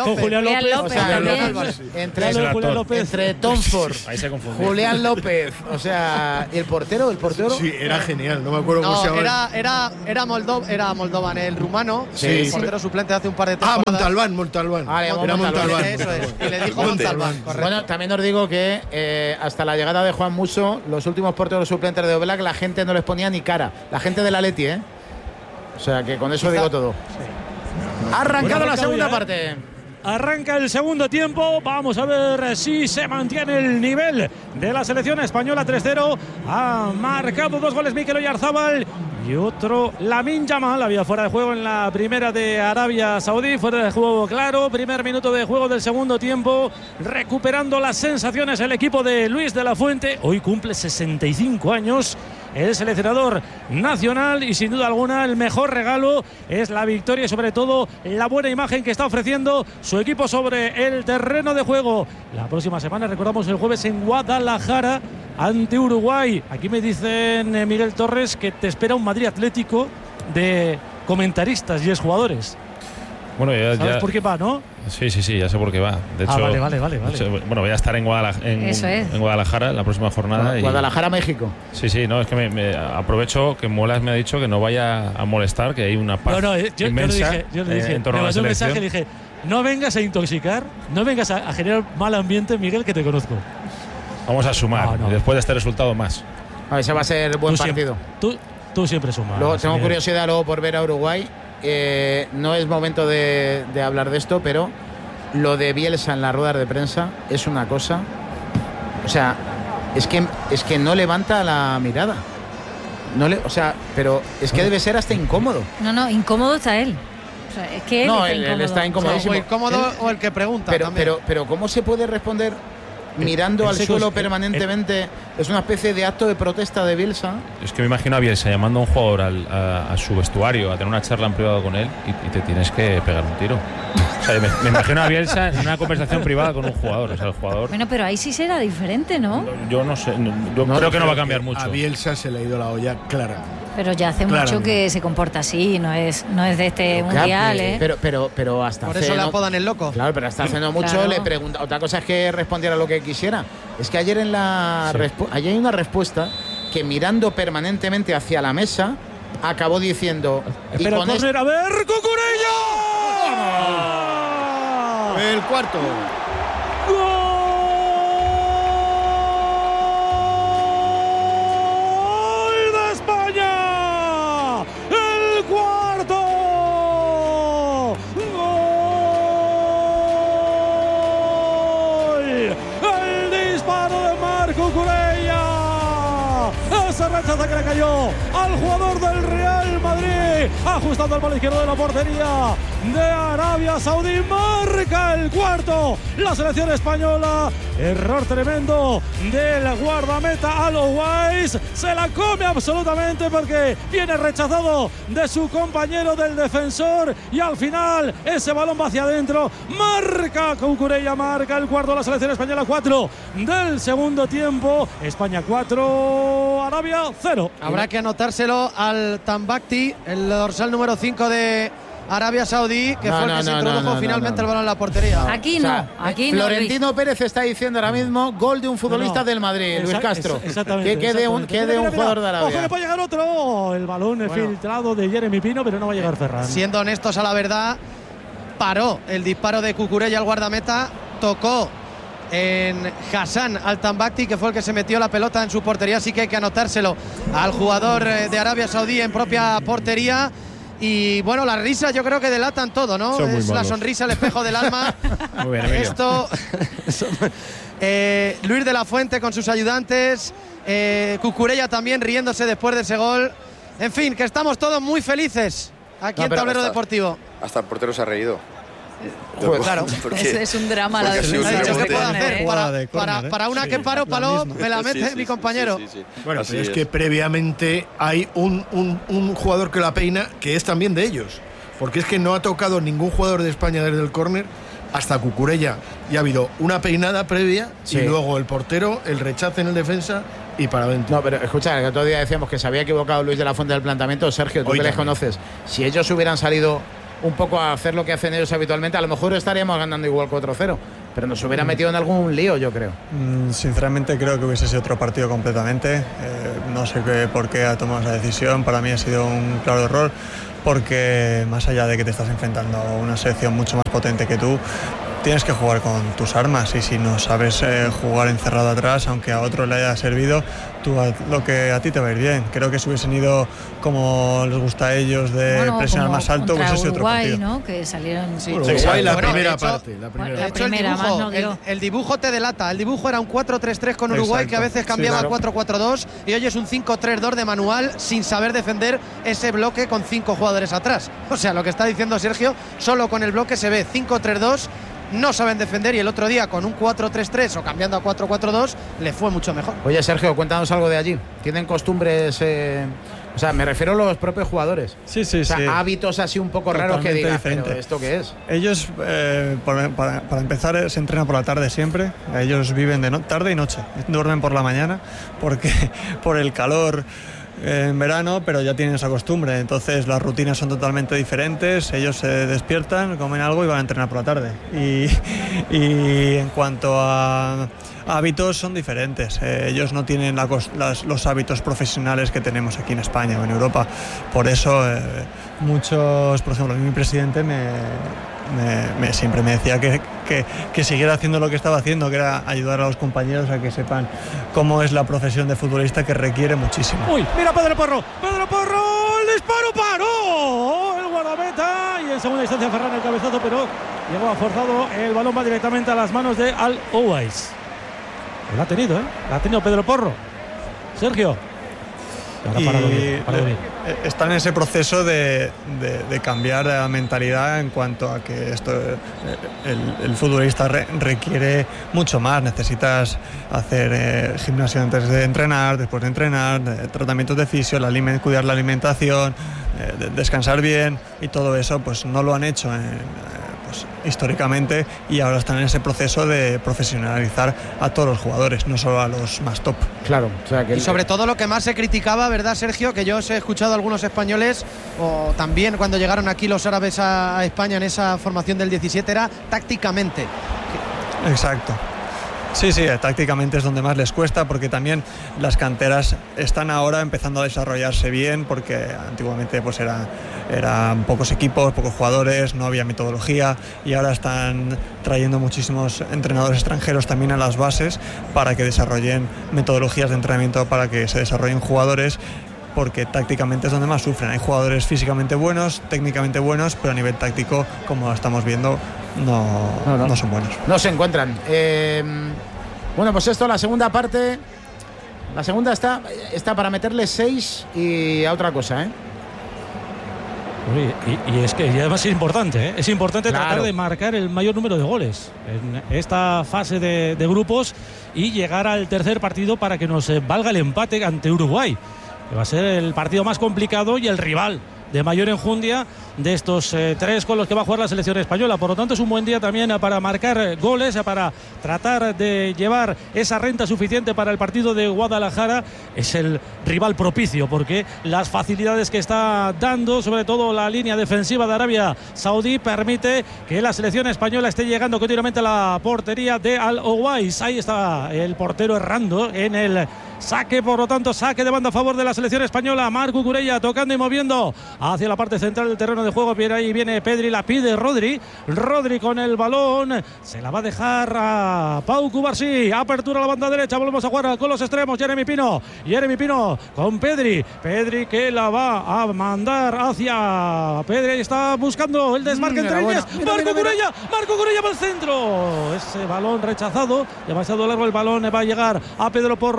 D: López.
B: Entre Tom Ford, Julián López, o sea, y el portero.
G: Sí, era genial, no me acuerdo cómo se llama.
E: Era Moldovan, el rumano,
B: sí,
E: el portero suplente hace un par de temporadas.
G: Montalbán.
E: Era Montalbán. Eso es, y le dijo Montalbán.
B: Bueno, también os digo que hasta la llegada de Juan Musso, los últimos porteros suplentes de Oblak, la gente no les ponía ni cara. La gente del Atleti, O sea, que con eso digo todo. Sí. Ha arrancado la segunda parte.
A: Arranca el segundo tiempo. Vamos a ver si se mantiene el nivel de la selección española. 3-0. Ha marcado 2 goles Mikel Oyarzábal y otro Lamine Yamal. Había fuera de juego en la primera de Arabia Saudí. Fuera de juego claro. Primer minuto de juego del segundo tiempo. Recuperando las sensaciones el equipo de Luis de la Fuente. Hoy cumple 65 años. El seleccionador nacional y sin duda alguna el mejor regalo es la victoria y sobre todo la buena imagen que está ofreciendo su equipo sobre el terreno de juego. La próxima semana, recordamos, el jueves en Guadalajara ante Uruguay. Aquí me dicen Miguel Torres que te espera un Madrid Atlético de comentaristas y exjugadores.
J: Bueno,
A: ¿Sabes por qué va, no?
J: Sí, ya sé por qué va. De hecho,
A: vale.
J: Bueno, voy a estar en Guadalajara la próxima jornada.
B: Guadalajara, México.
J: Sí, no, es que me aprovecho que Muelas me ha dicho que no vaya a molestar, que hay una paz inmensa
A: yo le dije,
J: en torno
A: me
J: a la
A: mandó un
J: selección.
A: mensaje y dije, no vengas a intoxicar, no vengas a generar mal ambiente, Miguel, que te conozco.
J: Vamos a sumar, después de este resultado más.
B: Ese va a ser buen partido.
A: Tú siempre sumas.
B: Luego, tengo curiosidad por ver a Uruguay. No es momento de hablar de esto, pero lo de Bielsa en las ruedas de prensa es una cosa. O sea, es que no levanta la mirada. Pero es que debe ser hasta incómodo.
D: No, incómodo está él. O sea, es que
B: él está incomodísimo.
E: O incómodo o el que pregunta.
B: Pero ¿cómo se puede responder mirando al suelo permanentemente? Es una especie de acto de protesta de Bielsa.
J: Es que me imagino a Bielsa llamando a un jugador a su vestuario a tener una charla en privado con él y te tienes que pegar un tiro. O sea, me imagino a Bielsa en una conversación privada con un jugador. O sea, el jugador.
D: Bueno, pero ahí sí será diferente, ¿no?
J: Yo no sé. Yo creo que no va a cambiar mucho.
G: A Bielsa se le ha ido la olla, claro.
D: Pero ya hace mucho que se comporta así, no es de este mundial,
B: Pero hasta
E: por eso le apodan el loco.
B: Claro, pero hasta hace no mucho le pregunta. Otra cosa es que respondiera lo que quisiera. Es que ayer hay una respuesta que mirando permanentemente hacia la mesa acabó diciendo.
A: Espera, correr, a ver, Cucurella.
G: El cuarto.
A: Rechaza que le cayó al jugador del Real Madrid, ajustando al palo izquierdo de la portería de Arabia Saudí. Marca el cuarto la selección española. Error tremendo del guardameta Alowais. Se la come absolutamente porque viene rechazado de su compañero del defensor y al final ese balón va hacia adentro. Marca Cucurella, marca el cuarto la selección española. 4 del segundo tiempo. España 4, Arabia 0.
E: Habrá que anotárselo al Tambakti, el dorsal número 5 de Arabia Saudí, que fue el que se introdujo finalmente el balón en la portería.
D: Aquí no, aquí no.
B: Florentino Pérez está diciendo ahora mismo gol de un futbolista del Madrid, Luis Castro.
A: Exactamente.
B: Que quede un jugador de Arabia.
A: Ojo, que puede llegar otro. El balón filtrado de Jeremy Pino, pero no va a llegar Ferran.
E: Siendo honestos a la verdad, paró el disparo de Cucurella al guardameta, tocó en Hassan al Tambakti, que fue el que se metió la pelota en su portería, así que hay que anotárselo al jugador de Arabia Saudí en propia portería. Y bueno, las risas yo creo que delatan todo, ¿no? Es la sonrisa, el espejo del alma.
J: Muy bien, Emilio.
E: Esto Luis de la Fuente con sus ayudantes, Cucurella también riéndose después de ese gol. En fin, que estamos todos muy felices aquí en Tablero Deportivo.
I: Hasta el portero se ha reído.
F: Pues claro, es un drama la
E: defensa. Para una que paro, Paló, me la mete mi compañero.
G: Bueno, pero es que previamente hay un jugador que la peina, que es también de ellos. Porque es que no ha tocado ningún jugador de España desde el córner hasta Cucurella. Y ha habido una peinada previa y luego el portero, el rechace en el defensa y para adentro.
B: No, pero escucha, el otro día decíamos que se había equivocado Luis de la Fuente del planteamiento. Sergio, tú que les conoces, si ellos hubieran salido un poco a hacer lo que hacen ellos habitualmente, a lo mejor estaríamos ganando igual 4-0, pero nos hubiera metido en algún lío, yo creo.
H: Sinceramente creo que hubiese sido otro partido completamente. No sé por qué ha tomado esa decisión. Para mí ha sido un claro error, porque más allá de que te estás enfrentando a una selección mucho más potente que tú, tienes que jugar con tus armas, y si no sabes jugar encerrado atrás, aunque a otro le haya servido, tú lo que a ti te va a ir bien. Creo que si hubiesen ido como les gusta a ellos, de presionar más alto, hubiese sido otro partido.
D: ¿no? Que salieron
G: Uruguay la primera parte.
E: El dibujo te delata. El dibujo era un 4-3-3 con Uruguay. Exacto. Que a veces cambiaba al 4-4-2, y hoy es un 5-3-2 de manual, sin saber defender ese bloque con 5 jugadores atrás. O sea, lo que está diciendo Sergio, solo con el bloque se ve 5-3-2. No saben defender, y el otro día con un 4-3-3 o cambiando a 4-4-2 le fue mucho mejor.
B: Oye, Sergio, cuéntanos algo de allí. ¿Tienen costumbres, o sea, me refiero a los propios jugadores?
H: Sí.
B: O sea, hábitos así un poco raros que digan, ¿pero esto qué es?
H: Ellos, para empezar, se entrenan por la tarde siempre. Ellos viven de tarde y noche. Duermen por la mañana porque por el calor en verano, pero ya tienen esa costumbre. Entonces las rutinas son totalmente diferentes. Ellos se despiertan, comen algo y van a entrenar por la tarde. Y en cuanto a hábitos, son diferentes. Ellos no tienen los hábitos profesionales que tenemos aquí en España o en Europa. Por eso muchos, por ejemplo, mi presidente siempre me decía que siguiera haciendo lo que estaba haciendo, que era ayudar a los compañeros a que sepan cómo es la profesión de futbolista, que requiere muchísimo.
A: Uy, mira Pedro Porro, el disparo paró el guardameta, y en segunda instancia Ferran el cabezazo, pero llegó forzado, el balón va directamente a las manos de Al Owais. Lo ha tenido, lo ha tenido Pedro Porro. Sergio. Parado bien.
H: Están en ese proceso de cambiar la mentalidad en cuanto a que el futbolista requiere mucho más. Necesitas hacer gimnasio antes de entrenar, después de entrenar, tratamientos de fisio, cuidar la alimentación, descansar bien, y todo eso pues no lo han hecho históricamente, y ahora están en ese proceso de profesionalizar a todos los jugadores, no solo a los más top.
B: Claro, o sea que
E: y sobre todo lo que más se criticaba, ¿verdad, Sergio? Que yo os he escuchado a algunos españoles, o también cuando llegaron aquí los árabes a España en esa formación del 17, era tácticamente.
H: Exacto. Sí, tácticamente es donde más les cuesta, porque también las canteras están ahora empezando a desarrollarse bien, porque antiguamente pues eran pocos equipos, pocos jugadores, no había metodología, y ahora están trayendo muchísimos entrenadores extranjeros también a las bases para que desarrollen metodologías de entrenamiento, para que se desarrollen jugadores, porque tácticamente es donde más sufren. Hay jugadores físicamente buenos, técnicamente buenos, pero a nivel táctico, como estamos viendo, no son buenos.
B: No se encuentran. Bueno, pues esto, la segunda parte. La segunda está para meterle 6 y a otra cosa,
A: Y es que además es importante, es importante tratar de marcar el mayor número de goles en esta fase de grupos y llegar al tercer partido para que nos valga el empate ante Uruguay, que va a ser el partido más complicado y el rival de mayor enjundia de estos 3 con los que va a jugar la selección española. Por lo tanto, es un buen día también para marcar goles, para tratar de llevar esa renta suficiente para el partido de Guadalajara. Es el rival propicio, porque las facilidades que está dando, sobre todo la línea defensiva de Arabia Saudí, permite que la selección española esté llegando continuamente a la portería de Al Owais. Ahí está el portero errando en el saque, por lo tanto, saque de banda a favor de la selección española. Marc Cucurella tocando y moviendo hacia la parte central del terreno de juego. Bien, ahí viene Pedri, la pide Rodri con el balón, se la va a dejar a Pau Cubarsí. Apertura a la banda derecha, volvemos a jugar con los extremos. Jeremy Pino con Pedri que la va a mandar hacia Pedri. Ahí está buscando el desmarque entre líneas. Marc Cucurella para el centro. Ese balón rechazado, demasiado largo el balón, va a llegar a Pedro Porro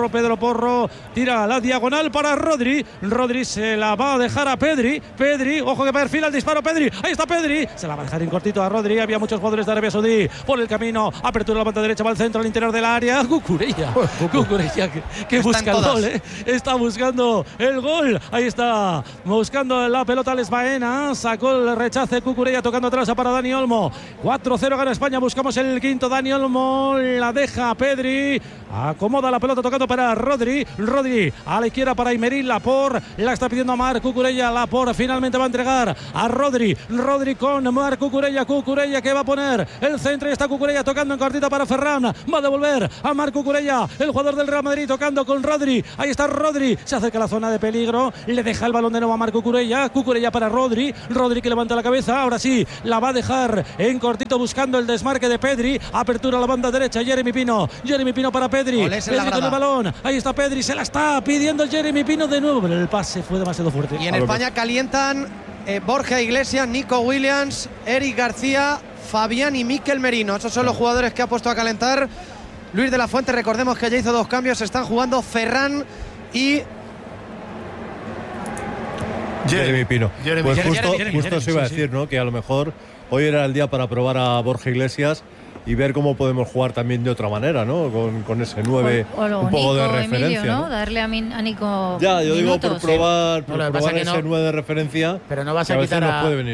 A: Porro, tira la diagonal para Rodri. Rodri se la va a dejar a Pedri. Pedri, ojo que perfila el disparo Pedri. Ahí está Pedri. Se la va a dejar en cortito a Rodri. Había muchos jugadores de Arabia Saudí por el camino. Apertura la banda derecha, va al centro, al interior del área. Cucurella. Cucurella que busca el gol, Está buscando el gol. Ahí está. Buscando la pelota Les Baena. Sacó el rechace Cucurella tocando atrás para Dani Olmo. 4-0 gana España. Buscamos el quinto. Dani Olmo la deja Pedri. Acomoda la pelota tocando para Rodri. Rodri a la izquierda para Aymeric Laporte. La está pidiendo a Marc Cucurella. Laporte finalmente va a entregar a Rodri. Rodri con Marc Cucurella. Cucurella que va a poner el centro. Y está Cucurella tocando en cortita para Ferran. Va a devolver a Marc Cucurella, el jugador del Real Madrid, tocando con Rodri. Ahí está Rodri. Se acerca a la zona de peligro. Le deja el balón de nuevo a Marc Cucurella. Cucurella para Rodri. Rodri que levanta la cabeza. Ahora sí, la va a dejar en cortito buscando el desmarque de Pedri. Apertura a la banda derecha. Jeremy Pino. Jeremy Pino para Pedri. Pedri con el balón. Ahí está Pedri. Se la está pidiendo Jeremy Pino de nuevo. Pero el pase fue demasiado fuerte.
E: Y en España calientan Borja Iglesias, Nico Williams, Eric García, Fabián y Mikel Merino. Esos son los jugadores que ha puesto a calentar Luis de la Fuente. Recordemos que ya hizo 2 cambios. Están jugando Ferran y
C: Jeremy Pino. Pues justo se iba a decir, ¿no? Que a lo mejor hoy era el día para probar a Borja Iglesias y ver cómo podemos jugar también de otra manera, ¿no? Con ese 9 un poco de referencia,
D: Emilio, ¿no? Darle a Nico
C: ya, yo digo
D: minutos.
C: por probar ese 9 de referencia.
B: Pero no vas a quitar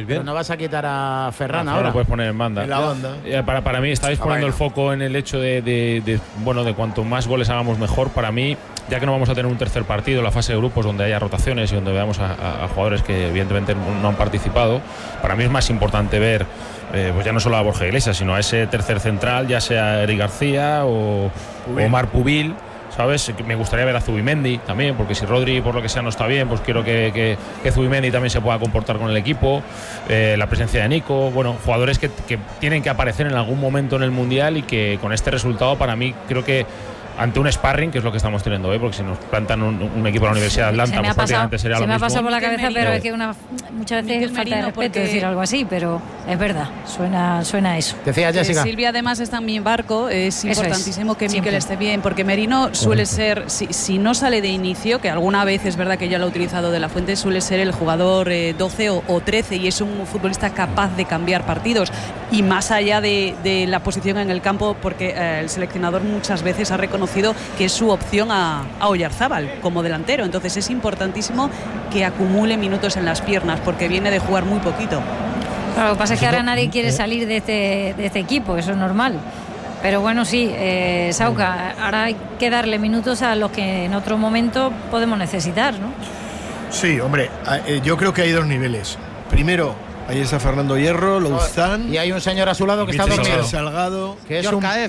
B: a Ferran ahora.
J: Lo puedes poner en banda.
G: En la banda.
J: Para mí estáis poniendo el foco en el hecho de cuanto más goles hagamos mejor. Para mí, ya que no vamos a tener un tercer partido, la fase de grupos donde haya rotaciones y donde veamos a jugadores que evidentemente no han participado, para mí es más importante ver pues ya no solo a Borja Iglesias, sino a ese tercer central, ya sea Eric García o Omar Pubil, ¿sabes? Me gustaría ver a Zubimendi también, porque si Rodri por lo que sea no está bien, pues quiero que Zubimendi también se pueda comportar con el equipo. La presencia de Nico, jugadores que tienen que aparecer en algún momento en el Mundial y que con este resultado para mí creo que ante un sparring, que es lo que estamos teniendo hoy, porque si nos plantan un equipo de la Universidad de Atlanta, pues prácticamente sería lo mismo.
D: Se me ha pasado por la cabeza, pero es que muchas veces falta de respeto decir algo así, pero es verdad, suena eso.
B: Decía Jessica.
F: Silvia además está en mi barco, es importantísimo que Mikel esté bien, porque Merino suele ser, si no sale de inicio, que alguna vez es verdad que ya lo ha utilizado de la Fuente, suele ser el jugador 12 o 13 y es un futbolista capaz de cambiar partidos y más allá de la posición en el campo, porque el seleccionador muchas veces ha reconocido que es su opción a Oyarzábal como delantero. Entonces es importantísimo que acumule minutos en las piernas porque viene de jugar muy poquito.
D: Claro, lo que pasa es que ahora nadie quiere salir de este equipo, eso es normal. Pero bueno, sí, Sauca, ahora hay que darle minutos a los que en otro momento podemos necesitar, ¿no?
G: Sí, hombre, yo creo que hay 2 niveles. Primero, ahí está Fernando Hierro, Louzán.
B: Y hay un señor a su lado que está dormido.
G: Salgado.
B: Que es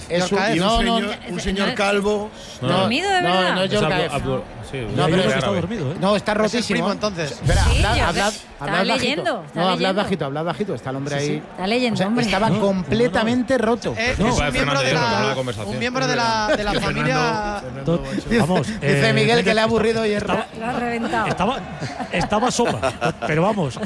G: un señor calvo.
D: ¿Dormido de verdad?
B: No es Yorkaev.
A: No, pero está dormido,
B: No, está rotísimo.
E: Es el primo, entonces.
B: Espera,
D: está leyendo.
B: Hablad bajito. Está el hombre ahí.
D: Está leyendo, hombre.
B: Estaba completamente roto.
E: Es un miembro de la familia.
A: Vamos.
B: Dice Miguel que le ha aburrido y
D: lo ha reventado.
A: Estaba sopa. Pero vamos.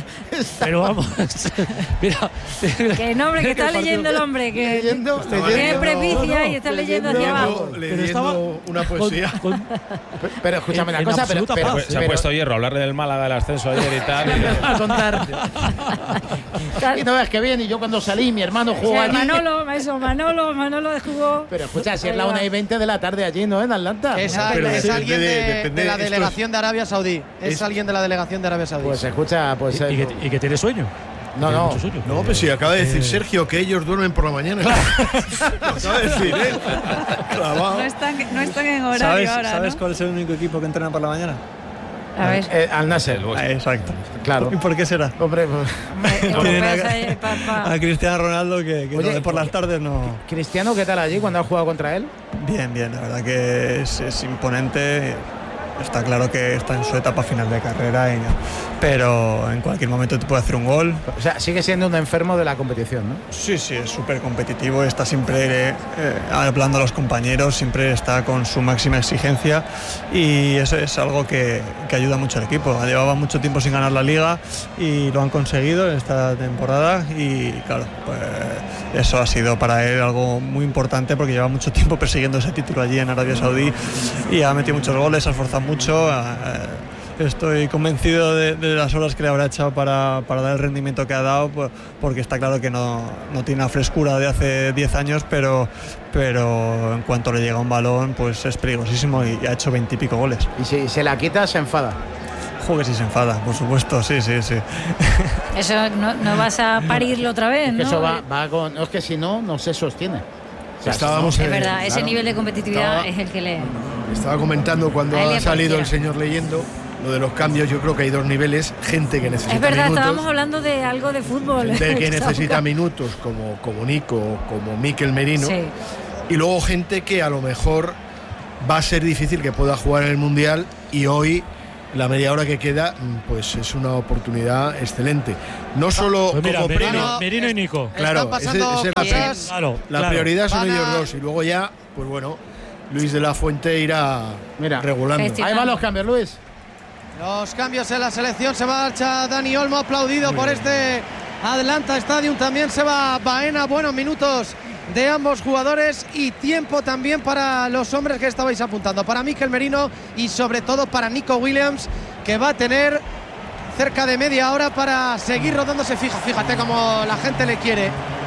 A: Mira.
D: Que nombre que está leyendo el hombre. Que tiene prepicia y está leyendo hacia abajo.
G: Leyendo una poesía.
B: Pero escúchame una cosa,
J: se ha puesto Hierro a hablarle del Málaga, del ascenso ayer y tal.
B: A contar. Y no ves que bien, y yo cuando salí, mi hermano jugó allí.
D: Manolo jugó.
B: Pero escucha, si es la 1:20 de la tarde allí, ¿no? En Atlanta.
E: Es alguien de la delegación de Arabia Saudí. Es alguien de la delegación de Arabia Saudí.
B: Pues escucha, pues.
A: ¿Y que tiene sueño?
G: No, pues sí, acaba de decir Sergio que ellos duermen por la mañana. Lo acaba de decir, ¿eh?
F: No están en horario ahora,
H: ¿Sabes cuál es el único equipo que entrena por la mañana?
D: A ver.
B: Al Nasser.
H: Exacto.
B: Claro.
H: ¿Y por qué será?
B: Hombre,
H: a Cristiano Ronaldo que por las tardes no.
B: Cristiano, ¿qué tal allí cuando has jugado contra él?
H: Bien, la verdad que es imponente. está claro que está en su etapa final de carrera, pero en cualquier momento te puede hacer un gol.
B: O sea, sigue siendo un enfermo de la competición, ¿no?
H: Sí, es súper competitivo, está siempre hablando a los compañeros, siempre está con su máxima exigencia y eso es algo que ayuda mucho al equipo. Llevaba mucho tiempo sin ganar la Liga y lo han conseguido en esta temporada y claro, pues eso ha sido para él algo muy importante porque lleva mucho tiempo persiguiendo ese título allí en Arabia Saudí y ha metido muchos goles, ha esforzado mucho. Estoy convencido de las horas que le habrá echado para dar el rendimiento que ha dado, porque está claro que no tiene la frescura de hace 10 años, pero en cuanto le llega un balón pues es peligrosísimo y ha hecho 20 y pico goles.
B: Y si se la quita, se enfada.
H: Joder, si se enfada, por supuesto, sí.
D: Eso no vas a parirlo otra vez,
B: es que
D: ¿no?
B: Eso va con, es que si no se sostiene. O sea,
G: Estábamos
D: es verdad, ese nivel de competitividad es el que le...
G: Estaba comentando cuando ha salido el señor leyendo lo de los cambios. Yo creo que hay dos niveles: gente que necesita minutos.
D: Es verdad, estábamos hablando de algo de fútbol.
G: Gente que necesita minutos, como Nico, como Mikel Merino. Sí. Y luego gente que a lo mejor va a ser difícil que pueda jugar en el Mundial, y hoy la media hora que queda pues es una oportunidad excelente. No solo
A: pues mira,
G: como
A: Merino y Nico.
G: Claro, la prioridad son ellos dos, y luego ya, pues bueno, Luis de la Fuente irá regulando.
B: Ahí van los cambios, Luis.
E: Los cambios en la selección. Se marcha Dani Olmo, aplaudido por este Atlanta Stadium. También se va Baena. Buenos minutos de ambos jugadores y tiempo también para los hombres que estabais apuntando, para Mikel Merino y sobre todo para Nico Williams, que va a tener cerca de media hora para seguir rodándose. Fíjate cómo la gente le quiere.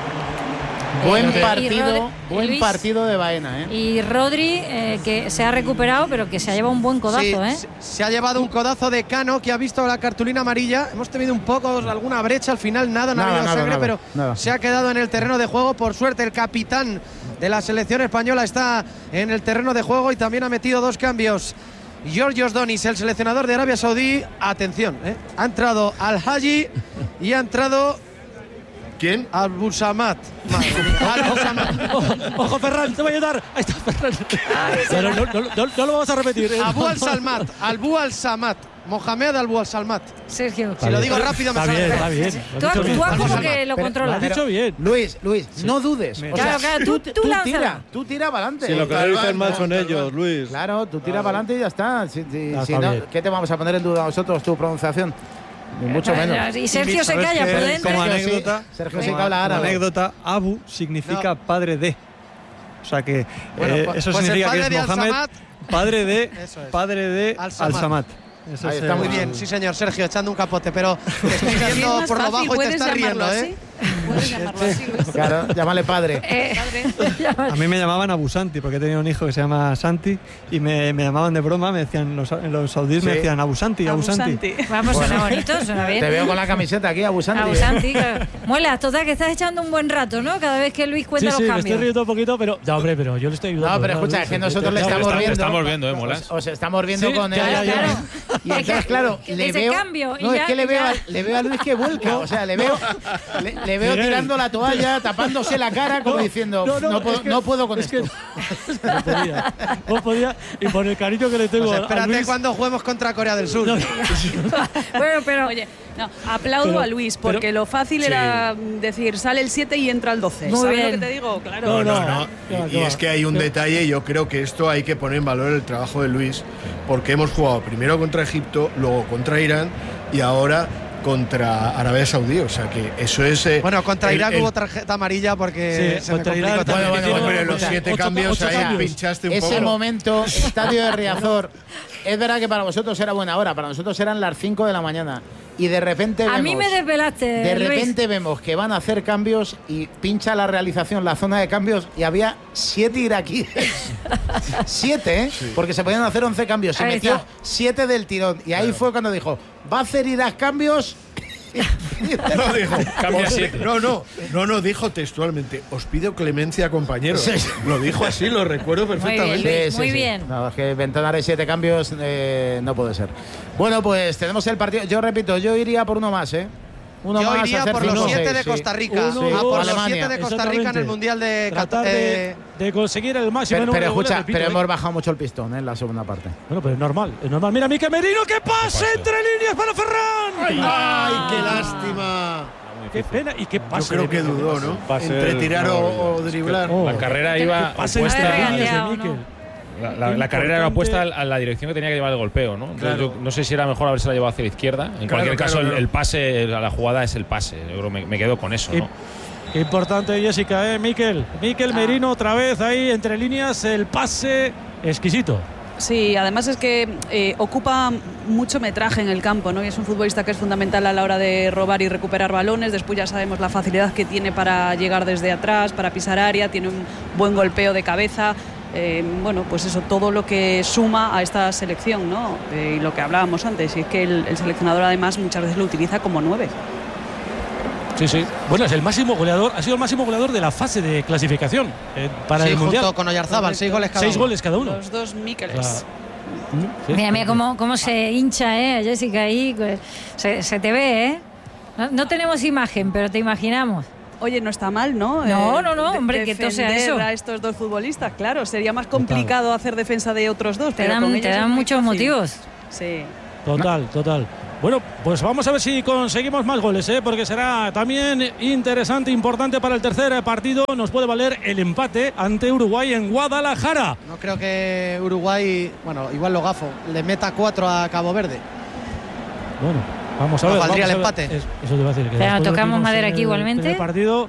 B: Buen partido de Baena, ¿eh?
D: Y Rodri, que se ha recuperado, pero que se ha llevado un buen codazo,
E: sí, se ha llevado un codazo de Cano, que ha visto la cartulina amarilla. Hemos tenido un poco, alguna brecha al final, no ha habido sangre, pero se ha quedado en el terreno de juego. Por suerte, el capitán de la selección española está en el terreno de juego y también ha metido dos cambios. Georgios Donis, el seleccionador de Arabia Saudí, atención, ha entrado Al-Haji y ha entrado...
G: ¿Quién?
E: Al-Busamat.
A: Ojo, Ferran, te voy a ayudar. Ahí está, Ferran. Pero no lo vamos a repetir.
E: Abu Al-Salmat. Abu Al-Samat. Mohamed Abu Al-Salmat.
D: Sergio.
E: Si lo digo rápido me sale.
A: Está bien.
D: Tú actúas como que lo controlas.
A: Lo has dicho bien.
B: Luis, no dudes.
D: Claro,
B: tú tira para adelante.
C: Si lo que le dicen mal son ellos, Luis.
B: Claro, tú tira para adelante y ya está. Si no, ¿qué te vamos a poner en duda nosotros, tu pronunciación? Ni mucho menos.
D: Y Sergio se calla, prudente.
H: Como anécdota,
B: Sergio sí que habla árabe.
H: Anécdota, Abu significa padre de. O sea que eso significa que es Mohamed, padre de Al-Samad.
E: Eso está muy bien, sí señor, Sergio, echando un capote, pero te estoy viendo por lo bajo y te estás riendo,
F: Puedes llamarlo así.
B: Claro, llámale padre.
H: A mí me llamaban Abu Santi, porque he tenido un hijo que se llama Santi y me llamaban de broma, me decían los saudíes, me decían Abu Santi, Abu Santi.
D: Vamos, suena bonito, suena bien.
B: Te veo con la camiseta aquí, Abu Santi.
D: Abu Santi, claro. Muela, total, que estás echando un buen rato, ¿no? Cada vez que Luis cuenta los cambios.
A: Sí, me estoy riendo un poquito, pero... Ya, hombre, pero yo le estoy ayudando.
B: No, pero escucha, es que nosotros le estamos viendo.
J: Estamos viendo, Molas.
B: Os estamos viendo con él.
D: Claro.
B: Y entonces, claro, le veo...
D: No,
B: es que le veo a Luis que vuelca. O sea, le veo tirando la toalla, tapándose la cara, como diciendo, no puedo con esto.
A: No podía, y por el cariño que le tengo
E: espérate
A: a Luis,
E: cuando juguemos contra Corea del Sur.
F: Bueno, pero oye, aplaudo a Luis, porque lo fácil era decir, sale el 7 y entra el 12.
D: Muy
F: ¿Sabes
D: bien.
F: lo que te digo? Claro.
G: No. Y es que hay un detalle, yo creo que esto hay que poner en valor el trabajo de Luis, porque hemos jugado primero contra Egipto, luego contra Irán y ahora contra Arabia Saudí, o sea que eso es...
E: bueno, contra Irán hubo tarjeta amarilla porque se me complicó.
G: Bueno, los 7 cambios ahí pinchaste un poco.
B: Ese momento, estadio de Riazor, es verdad que para vosotros era buena hora, para nosotros eran las 5 de la mañana. Y de repente vemos...
D: A mí me desvelaste,
B: De repente
D: Luis.
B: vemos que van a hacer cambios y pincha la realización la zona de cambios y había 7 iraquíes. 7, ¿eh? Sí. Porque se podían hacer 11 cambios. Se metió 7 del tirón. Y ahí fue cuando dijo, va a hacer Irak cambios...
G: No dijo, cambia 7. No, dijo textualmente, os pido clemencia, compañeros. Sí. Lo dijo así, lo recuerdo perfectamente.
D: Muy bien.
B: No, es que ventanar de 7 cambios no puede ser. Bueno, pues tenemos el partido. Yo repito, yo iría por uno más, ¿eh? Uno
E: yo
B: más
E: iría por los 7 de Costa Rica. Por los 7 de Costa Rica en el Mundial de
A: Qatar. De conseguir el máximo.
B: Pero escucha, hemos bajado mucho el pistón en la segunda parte.
A: Bueno, pero es normal. Mira, Mikel Merino, que pase entre líneas para Ferran.
G: ¡Ay, qué lástima!
A: Qué pena y qué pase.
G: Yo creo que dudó, ¿no? Entre tirar o driblar.
J: La carrera iba
A: opuesta.
J: La carrera era opuesta a la dirección que tenía que llevar el golpeo, ¿no? Entonces, yo no sé si era mejor haberse la llevado hacia la izquierda. En cualquier caso, el pase, la jugada es el pase. Yo creo me quedo con eso, ¿no?
A: Qué importante, Jessica, Mikel Merino otra vez ahí entre líneas, el pase exquisito.
F: Sí, además es que ocupa mucho metraje en el campo, ¿no? Y es un futbolista que es fundamental a la hora de robar y recuperar balones. Después ya sabemos la facilidad que tiene para llegar desde atrás, para pisar área, tiene un buen golpeo de cabeza. Bueno, pues eso, todo lo que suma a esta selección, ¿no? Y lo que hablábamos antes, y es que el seleccionador además muchas veces lo utiliza como 9.
A: Sí. Bueno, es el máximo goleador, ha sido el máximo goleador de la fase de clasificación para el Mundial.
E: Junto con Oyarzábal, 6
A: goles cada uno.
F: Los dos Míkeles.
D: Mira cómo se hincha, Jessica ahí. Pues, se te ve, ¿eh? No tenemos imagen, pero te imaginamos.
F: Oye, no está mal, ¿no?
D: No, hombre, que todo sea eso.
F: A estos dos futbolistas, claro, sería más complicado hacer defensa de otros dos.
D: Te dan muchos motivos.
F: Sí.
A: Total. Bueno, pues vamos a ver si conseguimos más goles, porque será también interesante, importante para el tercer partido. Nos puede valer el empate ante Uruguay en Guadalajara.
E: No creo que Uruguay, bueno, igual lo gafo, le meta 4 a Cabo Verde.
A: Bueno, vamos a ver.
E: Valdría el empate.
A: Eso te iba a decir.
D: Pero tocamos madera aquí igualmente.
A: El partido.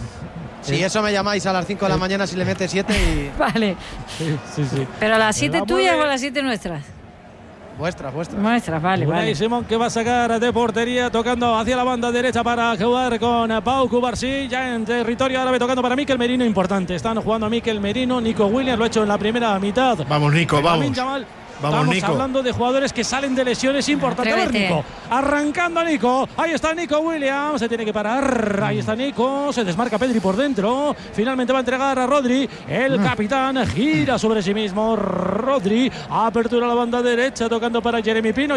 E: Si eso me llamáis a las 5 de la mañana si le mete 7 y...
D: Vale.
A: Sí.
D: Pero a las 7 tuyas o a las 7 nuestras.
E: Vuestras,
D: vale.
A: Y Simón que va a sacar de portería, tocando hacia la banda derecha para jugar con Pau Cubarsí, ya en territorio árabe, tocando para Mikel Merino, importante. Están jugando a Mikel Merino, Nico Williams lo ha hecho en la primera mitad.
G: Vamos, Nico, vamos.
A: Estamos hablando de jugadores que salen de lesiones importantes. A ver, Nico, arrancando a Nico. Ahí está Nico Williams, se tiene que parar. Ahí está Nico, se desmarca Pedri por dentro. Finalmente va a entregar a Rodri. El capitán gira sobre sí mismo. Rodri, apertura a la banda derecha, tocando para Jeremy Pino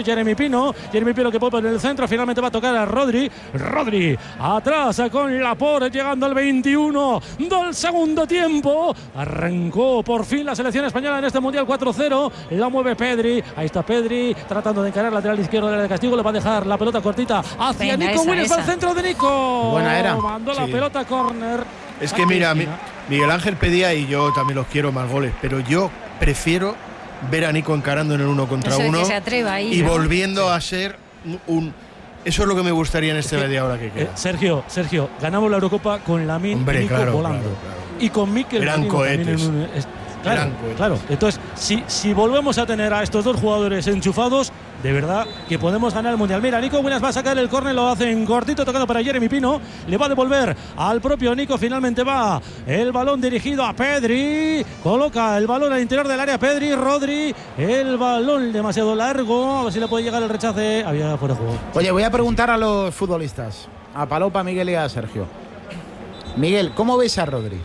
A: que pone en el centro. Finalmente va a tocar a Rodri. Rodri, atrás con Laporte, llegando al 21 del segundo tiempo. Arrancó por fin la selección española en este Mundial 4-0. La mueve Pedri, ahí está Pedri tratando de encarar lateral izquierdo del área de castigo, le va a dejar la pelota cortita hacia Nico Williams, va al centro de Nico.
B: Buena era.
A: Mandó la pelota córner.
G: Es que mira, Miguel Ángel pedía, y yo también los quiero, más goles, pero yo prefiero ver a Nico encarando en el 1 contra 1 y volviendo a ser un... Eso es lo que me gustaría en este media hora que queda.
A: Sergio, ganamos la Eurocopa con Lamine y Nico volando. Claro. Y con Mikel Merino también Claro. Entonces, si volvemos a tener a estos dos jugadores enchufados, de verdad que podemos ganar el Mundial. Mira, Nico Williams va a sacar el córner, lo hace en cortito, tocando para Jeremy Pino, le va a devolver al propio Nico. Finalmente va el balón dirigido a Pedri, coloca el balón al interior del área Pedri, Rodri, el balón demasiado largo, a ver si le puede llegar el rechace, había fuera de juego.
B: Oye, voy a preguntar a los futbolistas, a Palop, a Miguel y a Sergio. Miguel, ¿cómo veis a Rodri?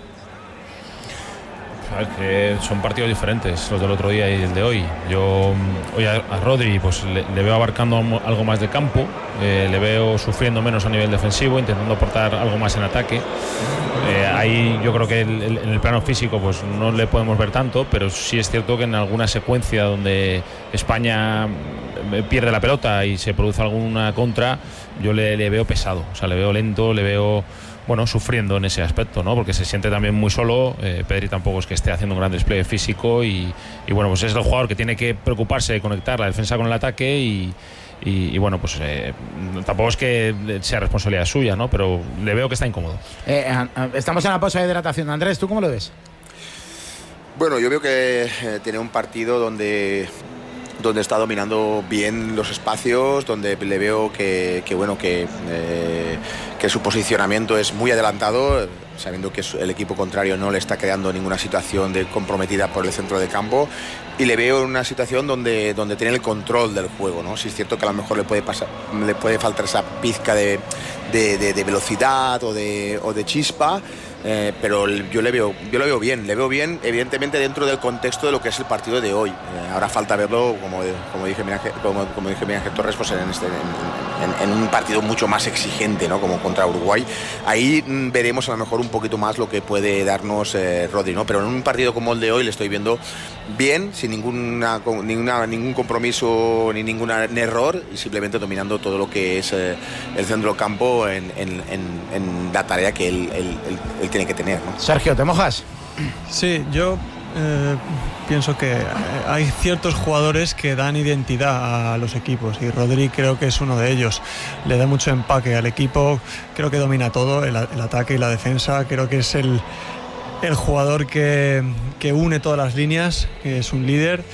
J: A ver, que son partidos diferentes los del otro día y el de hoy. Yo hoy a Rodri pues le veo abarcando algo más de campo, le veo sufriendo menos a nivel defensivo, intentando aportar algo más en ataque. Ahí yo creo que en el plano físico pues no le podemos ver tanto, pero sí es cierto que en alguna secuencia donde España pierde la pelota y se produce alguna contra, yo le veo pesado, o sea, le veo lento, le veo sufriendo en ese aspecto, ¿no? Porque se siente también muy solo. Pedri tampoco es que esté haciendo un gran despliegue físico y pues es el jugador que tiene que preocuparse de conectar la defensa con el ataque y tampoco es que sea responsabilidad suya, ¿no? Pero le veo que está incómodo.
B: Estamos en la pausa de hidratación. Andrés, ¿tú cómo lo ves?
I: Bueno, yo veo que tiene un partido donde está dominando bien los espacios, donde le veo que su posicionamiento es muy adelantado, sabiendo que el equipo contrario no le está creando ninguna situación comprometida por el centro de campo, y le veo en una situación donde tiene el control del juego, ¿no? Sí es cierto que a lo mejor le puede faltar esa pizca de velocidad o de chispa, pero yo lo veo bien, evidentemente dentro del contexto de lo que es el partido de hoy. Ahora falta verlo, como dije Miguel Ángel Torres, pues en un partido mucho más exigente, ¿no? Como contra Uruguay. Ahí veremos a lo mejor un poquito más lo que puede darnos Rodri, ¿no? Pero en un partido como el de hoy le estoy viendo bien, sin ningún compromiso ni ningún error, y simplemente dominando todo lo que es el centro del campo en la tarea que él tiene que tener, ¿no?
B: Sergio, ¿te mojas?
H: Sí, yo pienso que hay ciertos jugadores que dan identidad a los equipos y Rodri creo que es uno de ellos. Le da mucho empaque al equipo, creo que domina todo, el ataque y la defensa. Creo que es el jugador que une todas las líneas, que es un líder,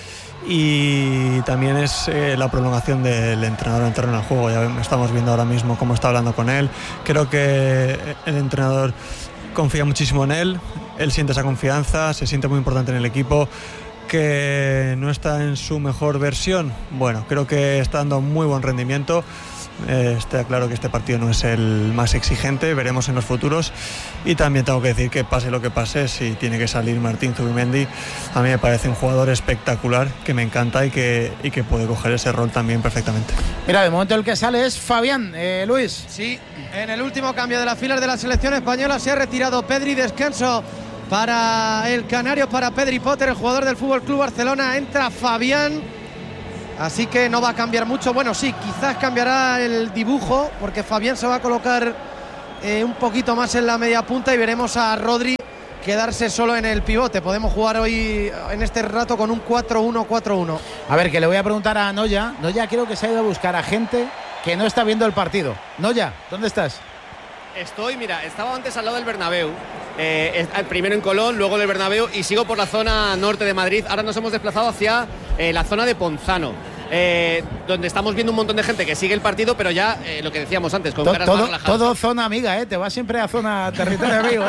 H: y también es la prolongación del entrenador en terreno de juego. Ya estamos viendo ahora mismo cómo está hablando con él. Creo que el entrenador confía muchísimo en él siente esa confianza, se siente muy importante en el equipo. Que no está en su mejor versión, bueno, creo que está dando muy buen rendimiento. Está claro que este partido no es el más exigente, veremos en los futuros. Y también tengo que decir que pase lo que pase, si tiene que salir Martín Zubimendi, a mí me parece un jugador espectacular, que me encanta y que puede coger ese rol también perfectamente.
B: Mira, de momento el que sale es Fabián. Luis.
E: Sí, en el último cambio de las filas de la selección española se ha retirado Pedri, descanso para el canario, para Pedri Potter, el jugador del FC Barcelona. Entra Fabián, así que no va a cambiar mucho. Bueno, sí, quizás cambiará el dibujo, porque Fabián se va a colocar un poquito más en la media punta y veremos a Rodri quedarse solo en el pivote. Podemos jugar hoy en este rato con un 4-1-4-1.
B: A ver, que le voy a preguntar a Noya. Noya creo que se ha ido a buscar a gente que no está viendo el partido. Noya, ¿dónde estás?
P: Estaba antes al lado del Bernabéu, primero en Colón, luego del Bernabéu, y sigo por la zona norte de Madrid. Ahora nos hemos desplazado hacia la zona de Ponzano, donde estamos viendo un montón de gente que sigue el partido, pero ya lo que decíamos antes, con caras más relajadas.
B: Todo zona amiga, te vas siempre a zona territorio amigo.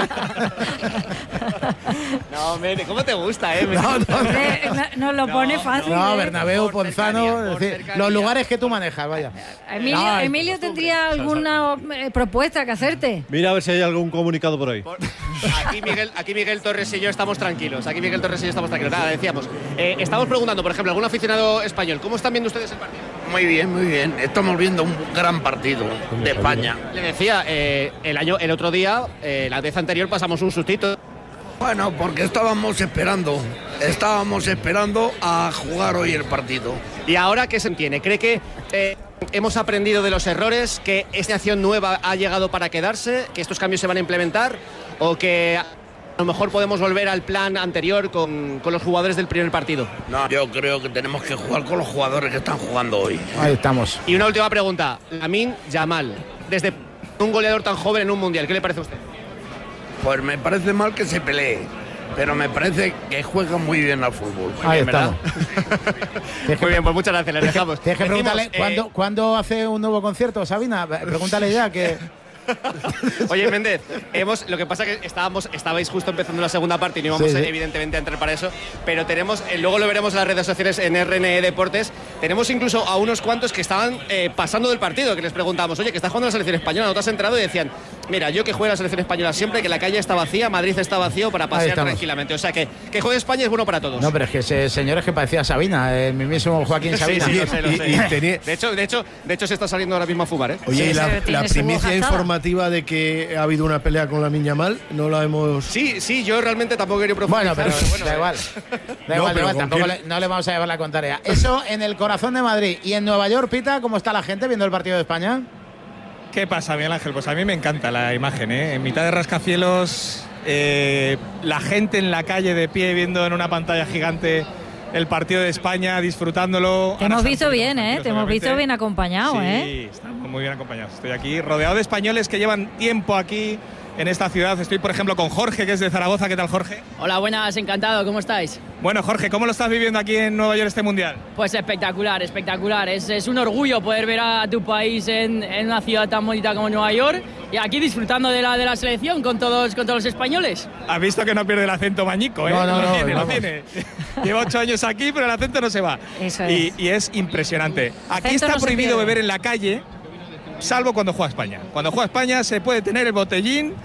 P: No, Mene, ¿cómo te gusta,
D: Nos lo pone fácil.
B: No, Bernabéu, Ponzano, es decir, los lugares que tú manejas, vaya.
D: Emilio tendría alguna propuesta que hacerte.
C: Mira a ver si hay algún comunicado por ahí.
P: Aquí Miguel Torres y yo estamos tranquilos. Nada, decíamos. Estamos preguntando, por ejemplo, algún aficionado español, ¿cómo están viendo ustedes el partido?
Q: Muy bien. Estamos viendo un gran partido de España.
P: Le decía, el otro día, la vez anterior pasamos un sustito.
Q: Bueno, porque estábamos esperando a jugar hoy el partido.
P: ¿Y ahora qué se entiende? ¿Cree que hemos aprendido de los errores, que esta acción nueva ha llegado para quedarse, que estos cambios se van a implementar, o que a lo mejor podemos volver al plan anterior con los jugadores del primer partido?
Q: No, yo creo que tenemos que jugar con los jugadores que están jugando hoy.
B: Ahí estamos.
P: Y una última pregunta. Lamine Yamal, desde un goleador tan joven en un mundial, ¿qué le parece a usted?
Q: Pues me parece mal que se pelee, pero me parece que juega muy bien al fútbol.
B: Ahí está.
P: Muy bien, pues muchas gracias, les dejamos.
B: Tienes que preguntarle, ¿cuándo hace un nuevo concierto, Sabina? Pregúntale ya que...
P: Oye, Méndez, lo que pasa es que estabais justo empezando la segunda parte y no íbamos evidentemente a entrar para eso, pero tenemos, luego lo veremos en las redes sociales en RNE Deportes, tenemos incluso a unos cuantos que estaban pasando del partido, que les preguntábamos, oye, que estás jugando la selección española, ¿no te has entrado? Y decían, mira, yo que juego la selección española siempre, que la calle está vacía, Madrid está vacío, para pasear tranquilamente, o sea que juegue España es bueno para todos.
B: No, pero es que ese señor es que parecía Sabina, el mismísimo Joaquín Sabina.
P: Sí, lo sé. De hecho se está saliendo ahora mismo a fumar, ¿eh?
G: Oye, la primicia informativa de que ha habido una pelea con Lamine Yamal, no la hemos...
P: Sí, yo realmente tampoco quería profundizar.
B: Bueno, pero da igual, tampoco no le vamos a llevar la contraria. Eso en el corazón de Madrid. Y en Nueva York, Pita, ¿cómo está la gente viendo el partido de España?
R: ¿Qué pasa, Miguel Ángel? Pues a mí me encanta la imagen, ¿eh? En mitad de rascacielos, la gente en la calle de pie viendo en una pantalla gigante el partido de España, disfrutándolo.
D: Te hemos visto bien, ¿eh? Te hemos visto bien acompañado,
R: Sí, estamos muy bien acompañados. Estoy aquí rodeado de españoles que llevan tiempo aquí en esta ciudad. Estoy, por ejemplo, con Jorge, que es de Zaragoza. ¿Qué tal, Jorge?
S: Hola, buenas, encantado. ¿Cómo estáis?
R: Bueno, Jorge, ¿cómo lo estás viviendo aquí en Nueva York este Mundial?
S: Pues espectacular. Es un orgullo poder ver a tu país en una ciudad tan bonita como Nueva York y aquí disfrutando de la selección con todos los españoles.
R: Has visto que no pierde el acento mañico, ¿eh? No, lo tiene. Lleva 8 años aquí, pero el acento no se va.
D: Eso
R: es. Y es impresionante. Aquí está prohibido beber en la calle, salvo cuando juega España. Cuando juega España se puede tener el botellín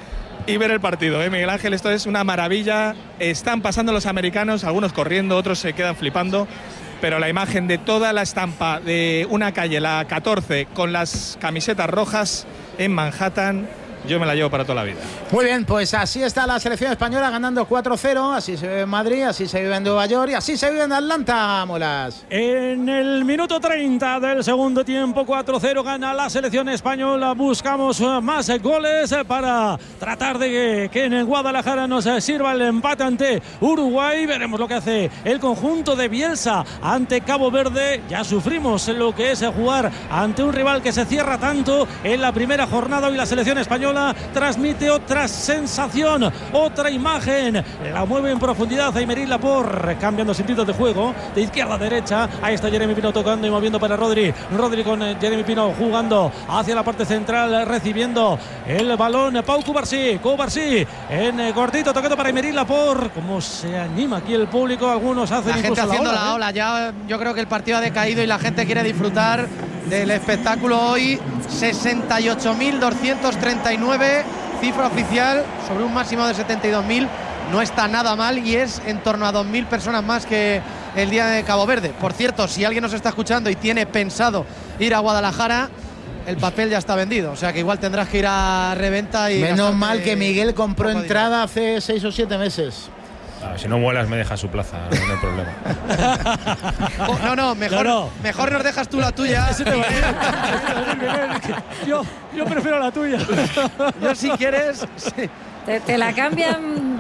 R: y ver el partido, Miguel Ángel, esto es una maravilla. Están pasando los americanos, algunos corriendo, otros se quedan flipando, pero la imagen de toda la estampa de una calle, la 14, con las camisetas rojas en Manhattan, yo me la llevo para toda la vida.
B: Muy bien, pues así está la selección española ganando 4-0, así se vive en Madrid, así se vive en Nueva York y así se vive en Atlanta, Molas.
A: En el minuto 30 del segundo tiempo, 4-0 gana la selección española. Buscamos más goles para tratar de que en Guadalajara nos sirva el empate ante Uruguay. Veremos lo que hace el conjunto de Bielsa ante Cabo Verde. Ya sufrimos lo que es jugar ante un rival que se cierra tanto en la primera jornada. Hoy la selección española transmite otra sensación, otra imagen, la mueve en profundidad Aymeric Laporte, cambiando sentidos de juego de izquierda a derecha. Ahí está Jeremy Pino tocando y moviendo para Rodri con Jeremy Pino jugando hacia la parte central, recibiendo el balón Pau Cubarsí en cortito, tocando para Aymeric Laporte. Cómo se anima aquí el público, algunos hacen
E: la gente haciendo la ola, ya yo creo que el partido ha decaído y la gente quiere disfrutar del espectáculo hoy. 68.239, cifra oficial, sobre un máximo de 72.000. No está nada mal y es en torno a 2.000 personas más que el día de Cabo Verde. Por cierto, si alguien nos está escuchando y tiene pensado ir a Guadalajara, el papel ya está vendido, o sea que igual tendrás que ir a reventa. Y
B: menos mal que Miguel compró entrada hace 6 o 7 meses.
J: Si no muelas me dejas su plaza, no hay problema.
E: Mejor nos dejas tú la tuya.
A: Yo prefiero la tuya.
E: Yo si quieres...
D: Te la cambian